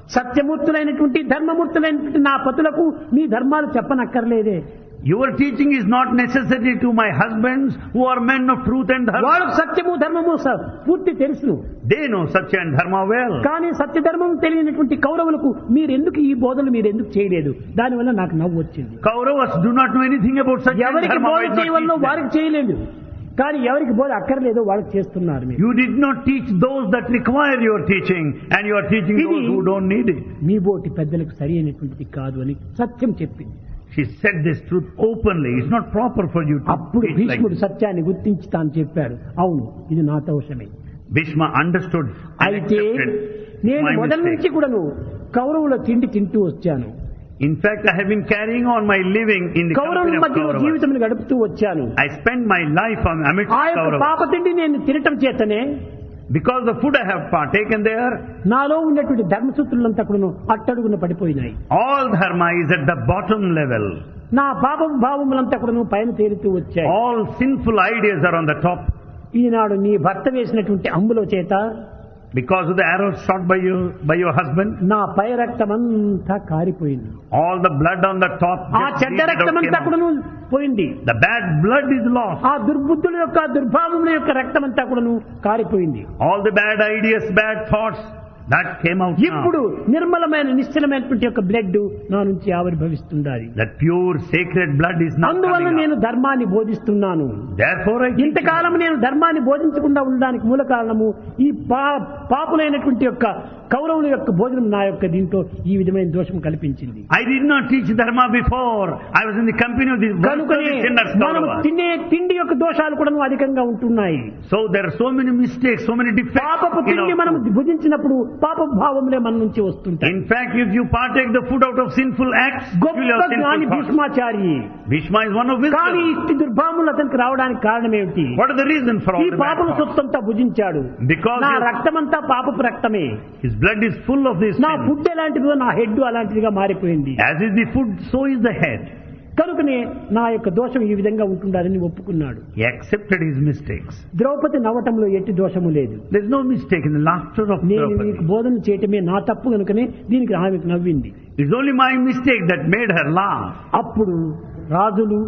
సత్యమూర్తులైనటువంటి ధర్మమూర్తులైనటువంటి నా పతులకు మీ ధర్మాలు చెప్పనక్కర్లేదే. Your teaching is not necessary to my husbands who are men of truth and dharma. వాళ్ళకు సత్యము ధర్మము పూర్తి తెలుసు. They know Satya and Dharma well. కానీ సత్యధర్మం తెలియనటువంటి కౌరవులకు మీరెందుకు ఈ బోధలు మీరెందుకు చేయలేదు? దానివల్ల నాకు నవ్వు వచ్చింది. Kauravas do not know anything about Satya and ఎవరికి Dharma. బోధ Why not చేయవల్లో teach them? వారికి చేయలేదు, కానీ ఎవరికి బోధ అక్కర్లేదో వాళ్ళకి చేస్తున్నారు మీరు. You did not teach those that require your teaching, and you are teaching those who don't need it. మీ బోటి పెద్దలకు సరి అయినటువంటిది కాదు అని సత్యం చెప్పింది. She said this truth openly. It's not proper for you to అప్పుడు teach like భీష్ముడు this. సత్యాన్ని గుర్తించి తాను చెప్పాడు, అవును ఇది నా దోషమే. Bhishma understood and అయితే accepted నేను my మొదటి mistake. నుంచి కూడాను కౌరవుల తిండి తింటూ వచ్చాను. In fact, I have been carrying on my living in the కౌరవుల company of మధ్యలో Kauravas. జీవితం గడుపుతూ వచ్చాను. I spent my life amidst ఆ యొక్క Kauravas. పాప తిండి నేను తినటం చేతనే Because the food I have partaken there, నాలో ఉన్నటువంటి ధర్మసూత్రులంతా కూడాను అట్టడుగున పడిపోయినాయి. all dharma is at the bottom level. నా పాప భావములంతా కూడాను పైన తేలుతూ వచ్చాయి. All sinful ideas are on the top. ఈనాడు నీ భర్త వేసినటువంటి అంబులో చేత Because of the arrows shot by your husband, నా పై రక్తమంతా కారిపోయింది. all the blood on the top ఆ gets చెడ్డ leaked out, రక్తమంతా came out. కూడాను పోయింది. The bad blood is lost. ఆ దుర్బుద్ధుల యొక్క దుర్భావముల యొక్క రక్తమంతా కూడాను కారిపోయింది. All the bad ideas, bad thoughts, that came out now. ఇప్పుడు నిర్మలమైన నిశ్చలమైనటువంటి యొక్క బ్లడ్ నా నుంచి ఆవిర్భవిస్తుండాలి. That pure sacred blood is now అందువల్ల coming నేను out. ధర్మాన్ని బోధిస్తున్నాను. Therefore I teach you. ఇంతకాలం నేను ధర్మాన్ని బోధించకుండా ఉండడానికి మూల కారణము ఈ పాపులైనటువంటి యొక్క కౌరవుల యొక్క భోజనం నా యొక్క దీంట్లో ఈ విధమైన దోషం కల్పించింది. I did not teach dharma before. I was in the company of the కనుకనే sinners, మనం Kauravas. తినే తిండి యొక్క దోషాలు కూడా అధికంగా ఉంటున్నాయి. So there are so many mistakes, so many defects. పాపపు in తిండి our మనం food. భుజించినప్పుడు పాప భావములే మన నుంచి వస్తుంటాయి. In fact, if you partake the food out of sinful acts, you will గొప్ప have జ్ఞాని sinful thoughts. Bhishmachari, Bhishma is one of కానీ wisdom. ఇట్టి దుర్భావములు అతనికి రావడానికి కారణం ఏమిటి? What is the reason for ఈ all the bad పాపల thoughts? సొత్తంతా భుజించాడు. Because నా his- రక్తమంతా పాపపు రక్తమే. His blood is full of this నా sin. ఫుడ్ ఎలాంటిదో నా హెడ్ అలాంటిదిగా మారిపోయింది. As is the food, so is the head. కనుకనే నా యొక్క దోషం ఈ విధంగా ఉంటుండాలని ఒప్పుకున్నాడు. He accepted his mistakes. Draupadi నవ్వటంలో ఎట్టి దోషము లేదు. There is no mistake in the laughter of నేను నీకు Draupadi. బోధన చేయటమే నా తప్పు కనుకనే దీనికి ఆమెకు నవ్వింది. It's only my mistake that made her laugh. అప్పుడు రాజులు,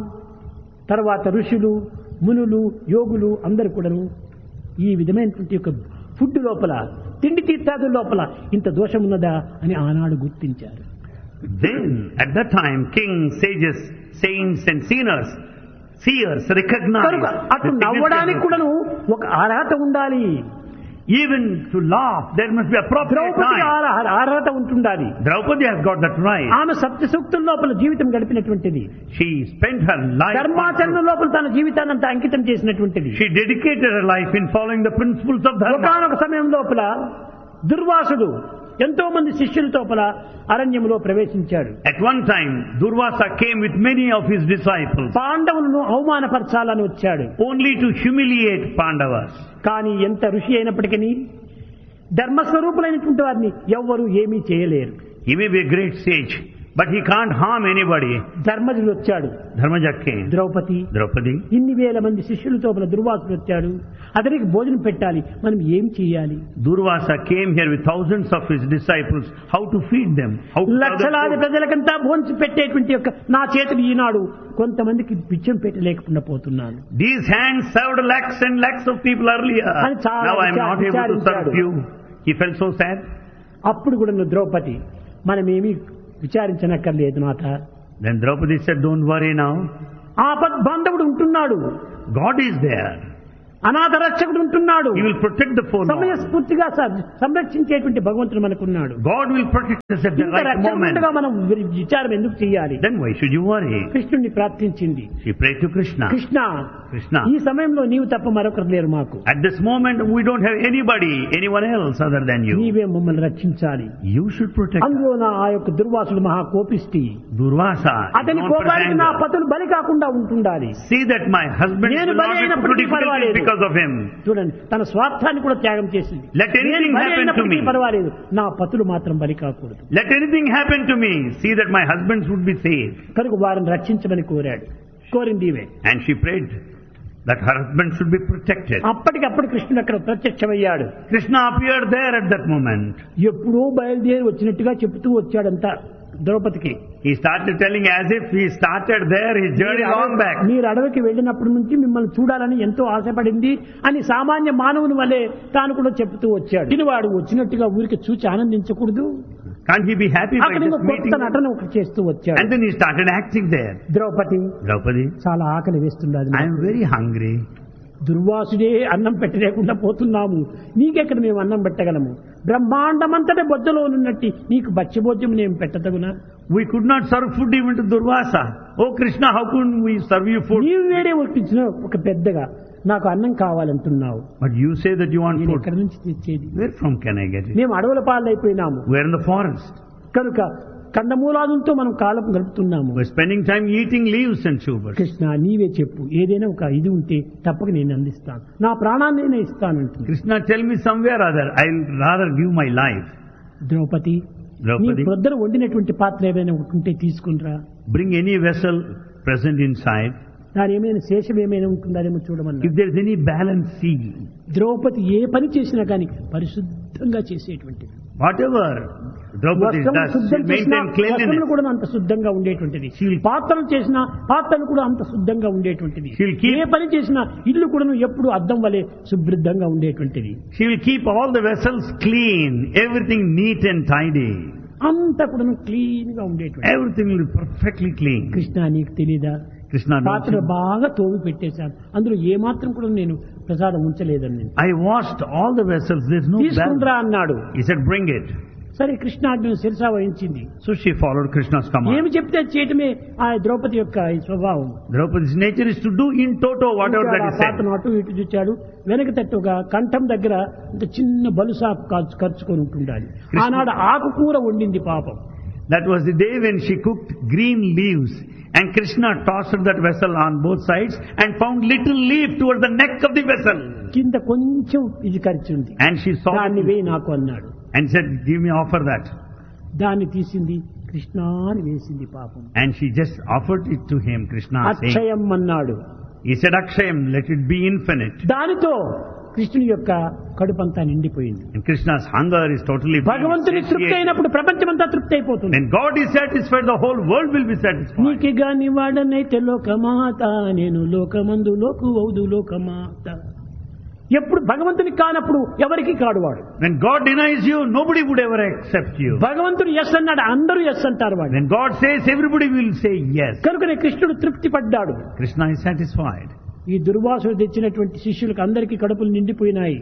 తర్వాత ఋషులు, మునులు, యోగులు అందరు కూడాను ఈ విధమైనటువంటి యొక్క ఫుడ్ లోపల, తిండి తీర్థాదుల లోపల ఇంత దోషం ఉన్నదా అని ఆనాడు గుర్తించారు. Then, at that time, kings, sages, saints and seers recognized కనుక అటు the నవ్వడానికి significance. కూడాను ఒక అర్హత ఉండాలి. Even to laugh, there must be appropriate Draupadi time. అర్హత ఉంటుండాలి. Draupadi has got that right. ఆమె సత్య సూక్తుల లోపల జీవితం గడిపినటువంటిది. She spent her life. ధర్మాచరణ లోపల తన జీవితాన్ని అంతా అంకితం చేసినటువంటిది. She dedicated her life in following the principles of dharma. ఒకానొక సమయం లోపల దుర్వాసుడు ఎంతో మంది శిష్యుల లోపల అరణ్యములో ప్రవేశించాడు. At one time, Durvasa came with many of his disciples, పాండవులను అవమానపరచాలని వచ్చాడు. only to humiliate Pandavas. కానీ ఎంత ఋషి అయినప్పటికీ ధర్మస్వరూపులైనటువంటి వారిని ఎవ్వరూ ఏమీ చేయలేరు. He may be a great sage, but he can't harm anybody. ధర్మజుడు వచ్చాడు. Dharmaja came. Draupadi, ఇన్ని వేల మంది శిష్యులతో దుర్వాసుడు వచ్చాడు. అతనికి భోజనం పెట్టాలి, మనం ఏం చేయాలి? Durvasa came here with thousands of his disciples. How to feed them? How to serve them లక్షలాది food? ప్రజలకంతా భోంచి పెట్టేటువంటి యొక్క నా చేతులు ఈనాడు కొంతమందికి బిచ్చం పెట్టలేకుండా పోతున్నాను. These hands served lakhs and lakhs of people earlier. అని చాలా Now I am not able to serve విచారించాడు. you. He felt so sad. అప్పుడు కూడా ద్రౌపది, మనమేమీ విచారించనక్కర్లేదు నాథ. Then Draupadi said, don't worry now. ఆపద్బాంధవుడు ఉంటున్నాడు, God is there. అనాథ రక్షకుడు ఉంటున్నాడు, He will protect the forlorn. సమయస్ఫూర్తిగా సంరక్షించేటువంటి భగవంతుడు మనకున్నాడు. God will protect us at the ఇంత right moment. రక్షకుడుగా మనం విచారం ఎందుకు చేయాలి? Then why should you worry? కృష్ణుడిని ప్రార్థించింది. She prayed to Krishna. Krishna, ఈ Krishna, సమయంలో నీవు తప్ప మరొకరు లేరు మాకు. at this moment we don't have anyone else other than you. నీవే మమ్మల్ని రక్షించాలి. You should protect us. అందులో నా ఆ యొక్క దుర్వాసుడు మహా కోపిష్టి. Durvasa is అతని known for his కోపానికి నా anger. పతులు బలి కాకుండా ఉంటుండాలి. See that my husband నేను will not బలి be put to అయినప్పటికీ difficulties పర్వాలేదు. because of him. చూడండి, తన స్వార్థాన్ని కూడా త్యాగం చేసింది. Let anything నేను బలి happen to అయినప్పటికీ me. పర్వాలేదు, నా పతులు మాత్రం బలి కాకూడదు. Let anything happen to me. See that my husbands would be safe. కనుక వారిని రక్షించమని కోరింది ఇవే. And she prayed that her husband should be protected. అప్పటికప్పుడు కృష్ణుడు అక్కడ ప్రత్యక్షమయ్యాడు. Krishna appeared there at that moment. ఎప్పుడో బయలుదేరి వచ్చినట్టుగా చెబుతూ వచ్చాడంతా ద్రౌపదికి. He started telling as if he started there his journey long back. మీరు అడవికి వెళ్ళినప్పటి నుంచి మిమ్మల్ని చూడాలని ఎంతో ఆశపడింది అని సామాన్య మానవుని వలె తాను కూడా చెబుతూ వచ్చాడు. దీనివాడు వచ్చినట్టుగా ఊరికి చూచి ఆనందించకూడదు. Can't he be happy by అక్కడ this meeting? కొత్త నటన ఒకటి చేస్తూ వచ్చాడు. And then he started acting there. Draupadi చాలా ఆకలి వేస్తున్నది. I am very hungry. దుర్వాసుడే అన్నం పెట్టలేకుండా పోతున్నాము, నీకెక్కడ మేము అన్నం పెట్టగలము? బ్రహ్మాండమంతటి బొద్దలో ఉన్నట్టు నీకు భక్ష్యభోజ్యం నేను పెట్టదగునా? We could not serve food even to Durvasa. Oh Krishna, how could we serve you food? నీవు వేరే ఒప్పించిన ఒక పెద్దగా నాకు అన్నం కావాలంటున్నావు. But you say that you want నేను food. ఎక్కడి నుంచి తెచ్చేది? Where from can I get it? మేము అడవుల పాలైపోయినాము. We are in the forest. కనుక కందమూలాదులతో మనం కాలం గడుపుతున్నాము. We are spending time eating leaves and tubers. Krishna నీవే చెప్పు, ఏదైనా ఒక ఇది ఉంటే తప్పక నేను అందిస్తాను, నా ప్రాణాన్ని నేను ఇస్తానంటుంది. Krishna, tell me somewhere other. I'll rather give my life. Draupadi, నీ ప్రొద్దన వండినటువంటి పాత్ర ఏమైనా ఉంటే తీసుకునిరా. Bring any vessel present inside. దాని ఏమైనా శేషం ఏమైనా ఉంటుందానేమో చూడమన్నా. If there is any balance, see. Draupadi ఏ పని చేసినా కానీ పరిశుద్ధంగా చేసేటువంటిది. Whatever Draupadi does, she maintain cleanliness. కూడా అంత శుద్ధంగా ఉండేటువంటిది. పాత్రలు చేసినా పాత్రలు కూడా అంత శుద్ధంగా ఉండేటువంటిది. ఏ పని చేసినా ఇల్లు కూడా ఎప్పుడు అద్దం వలె శుభ్రంగా ఉండేటువంటిది. She will keep all the vessels clean, everything neat and tidy. అంతా కూడా క్లీన్ గా ఉండేటువంటి. Everything will be perfectly clean. Krishna నీకు తెలీదా? Krishna, పాత్ర బాగా తోమి పెట్టేశాను, అందులో ఏ మాత్రం కూడా నేను ప్రసాదం ఉంచలేదని. I washed all the vessels, there is no తీసుకుండ్రా అన్నాడు. He said, bring it. సరే కృష్ణాజ్ఞను శిరసా వహించింది. So she followed Krishna's command. ఏమి చెప్తే చేయటమే ఆ ద్రౌపది యొక్క స్వభావం. Draupadi's nature is to do in toto whatever that is said. పాత్రను అటు ఇటు చూచాడు. వెనక తట్టుగా కంఠం దగ్గర ఇంత చిన్న బలుసాపు ఖర్చుకొని ఉంటుండాలి. ఆనాడు ఆకుకూర వండింది పాపం. That was the day when she cooked green leaves, and Krishna tossed that vessel on both sides and found little leaf towards the neck of the vessel. కింద కొంచెం ఇది ఖర్చుంది. And she saw దాన్ని వేయి నాకు అన్నాడు. and said, give me, offer that. దాన్ని తీసింది, కృష్ణాని వేసింది పాపం. And she just offered it to him. Krishna saying, అక్షయం అన్నాడు. he said, akshayam, let it be infinite. దానితో కృష్ణుని యొక్క కడుపంతా నిండిపోయింది. And Krishna's hunger is totally భగవంతుని తృప్తి అయినప్పుడు ప్రపంచమంతా తృప్తి అయిపోతుంది. When God is satisfied, the whole world will be satisfied. నీకి గాని వాడనైతే లోకమాత, నేను లోకమందు లోకువౌదు లోకమాత. ఎప్పుడు భగవంతునికి కానప్పుడు ఎవరికి కాడువాడు. When God denies you, nobody would ever accept you. భగవంతుడు ఎస్ అన్నాడు, అందరూ ఎస్ అంటారు వాడు. When God says, everybody will say yes. కనుకనే కృష్ణుడు తృప్తి పడ్డాడు. Krishna is satisfied. ఈ దుర్వాసుడు తెచ్చినటువంటి శిష్యులకు అందరికీ కడుపులు నిండిపోయినాయి.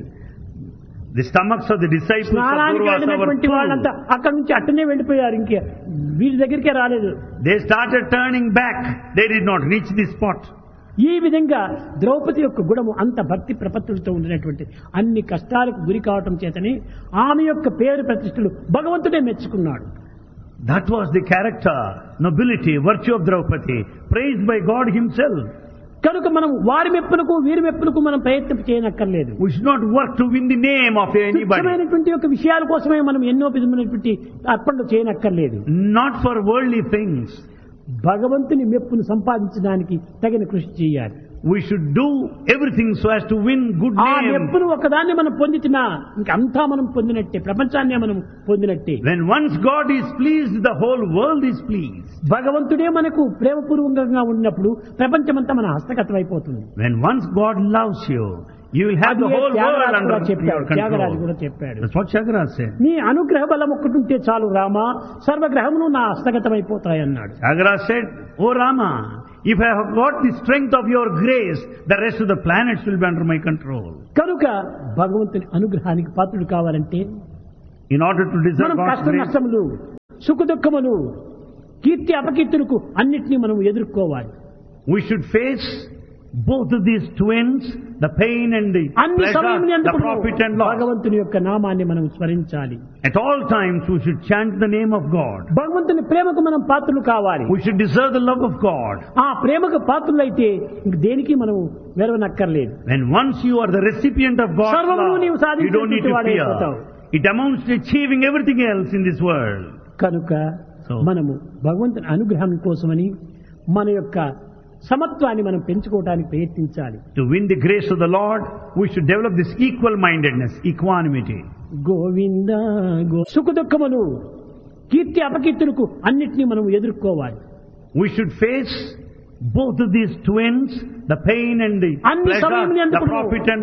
The stomachs of the disciples of Durvasa were వాళ్ళంతా అక్కడి నుంచి అట్టనే వెళ్ళిపోయారు, ఇంకే వీరి దగ్గరికే రాలేదు. They started turning back. They did not reach the spot. ఈ విధంగా ద్రౌపది యొక్క గుణము అంత భక్తి ప్రపత్తులతో ఉండినటువంటి అన్ని కష్టాలకు గురి కావటం చేతని ఆమె యొక్క పేరు ప్రతిష్టలు భగవంతుడే మెచ్చుకున్నాడు. That was the character, nobility, virtue of Draupadi, praised by God himself. కనుక మనం వారి మెప్పులకు వీరి మెప్పులకు మనం ప్రయత్నం చేయనక్కర్లేదు. We should not work to win the name of anybody. తుచ్చమైనటువంటి యొక్క విషయాల కోసమే మనం ఎన్నో విధమైనటువంటి అర్పణలు చేయనక్కర్లేదు. Not for worldly things. భగవంతుని మెప్పును సంపాదించడానికి తగిన కృషి చేయాలి. We should do everything so as to win good ఆ name. మెప్పును ఒకదాన్ని మనం పొందితినా ఇంకంతా మనం పొందినట్టే, ప్రపంచాన్నే మనం పొందినట్టే. When once God is pleased, the whole world is pleased. భగవంతుడే మనకు ప్రేమపూర్వకంగా ఉన్నప్పుడు ప్రపంచమంతా మన హస్తగతం అయిపోతుంది. When once God loves you, you will have the whole world under your Tyagaraju కూడా control. చెప్పాడు. That's what Tyagaraja said. నీ అనుగ్రహ బలం ఒక్కటుంటే చాలు రామా, సర్వగ్రహములు నా హస్తగతం అయిపోతాయి అన్నాడు. Tyagaraja said, "Oh Rama, if I have got the strength of your grace, the rest of the planets will be under my control." కనుక భగవంతుని అనుగ్రహానికి పాత్రుడు కావాలంటే In order to deserve మనం God's కష్ట grace, నష్టములు, సుఖ దుఃఖములు, కీర్తి అపకీర్తులకు అన్నిటినీ మనం ఎదుర్కోవాలి. we should face both of these twins, the pain and the అన్ని pleasure, సమయం the profit and loss. భగవంతుని యొక్క నామాన్ని మనం స్మరించాలి. At all times we should chant the name of God. భగవంతుని ప్రేమకు మనం పాత్రలు కావాలి. We should deserve the love of God. ఆ ప్రేమకు పాత్రులైతే ఇంక దేనికి మనం వెరవనక్కర్లేదు. When once you are the recipient of God's సర్వమును నీవు love, you don't need to సాధించేవాడైపోతావు. fear. It amounts to achieving everything else in this world. కనుక మనము భగవంతుని అనుగ్రహం కోసమని మన యొక్క సమత్వాన్ని మనం పెంచుకోవడానికి ప్రయత్నించాలి. To win the grace of the Lord, we should develop this equal-mindedness, equanimity. Govinda సుఖ దుఃఖములు, కీర్తి అపకీర్తులకు అన్నిటినీ మనం ఎదుర్కోవాలి. We should face both of these twins, the pain and the అన్ని pleasure, సమయములందు the profit and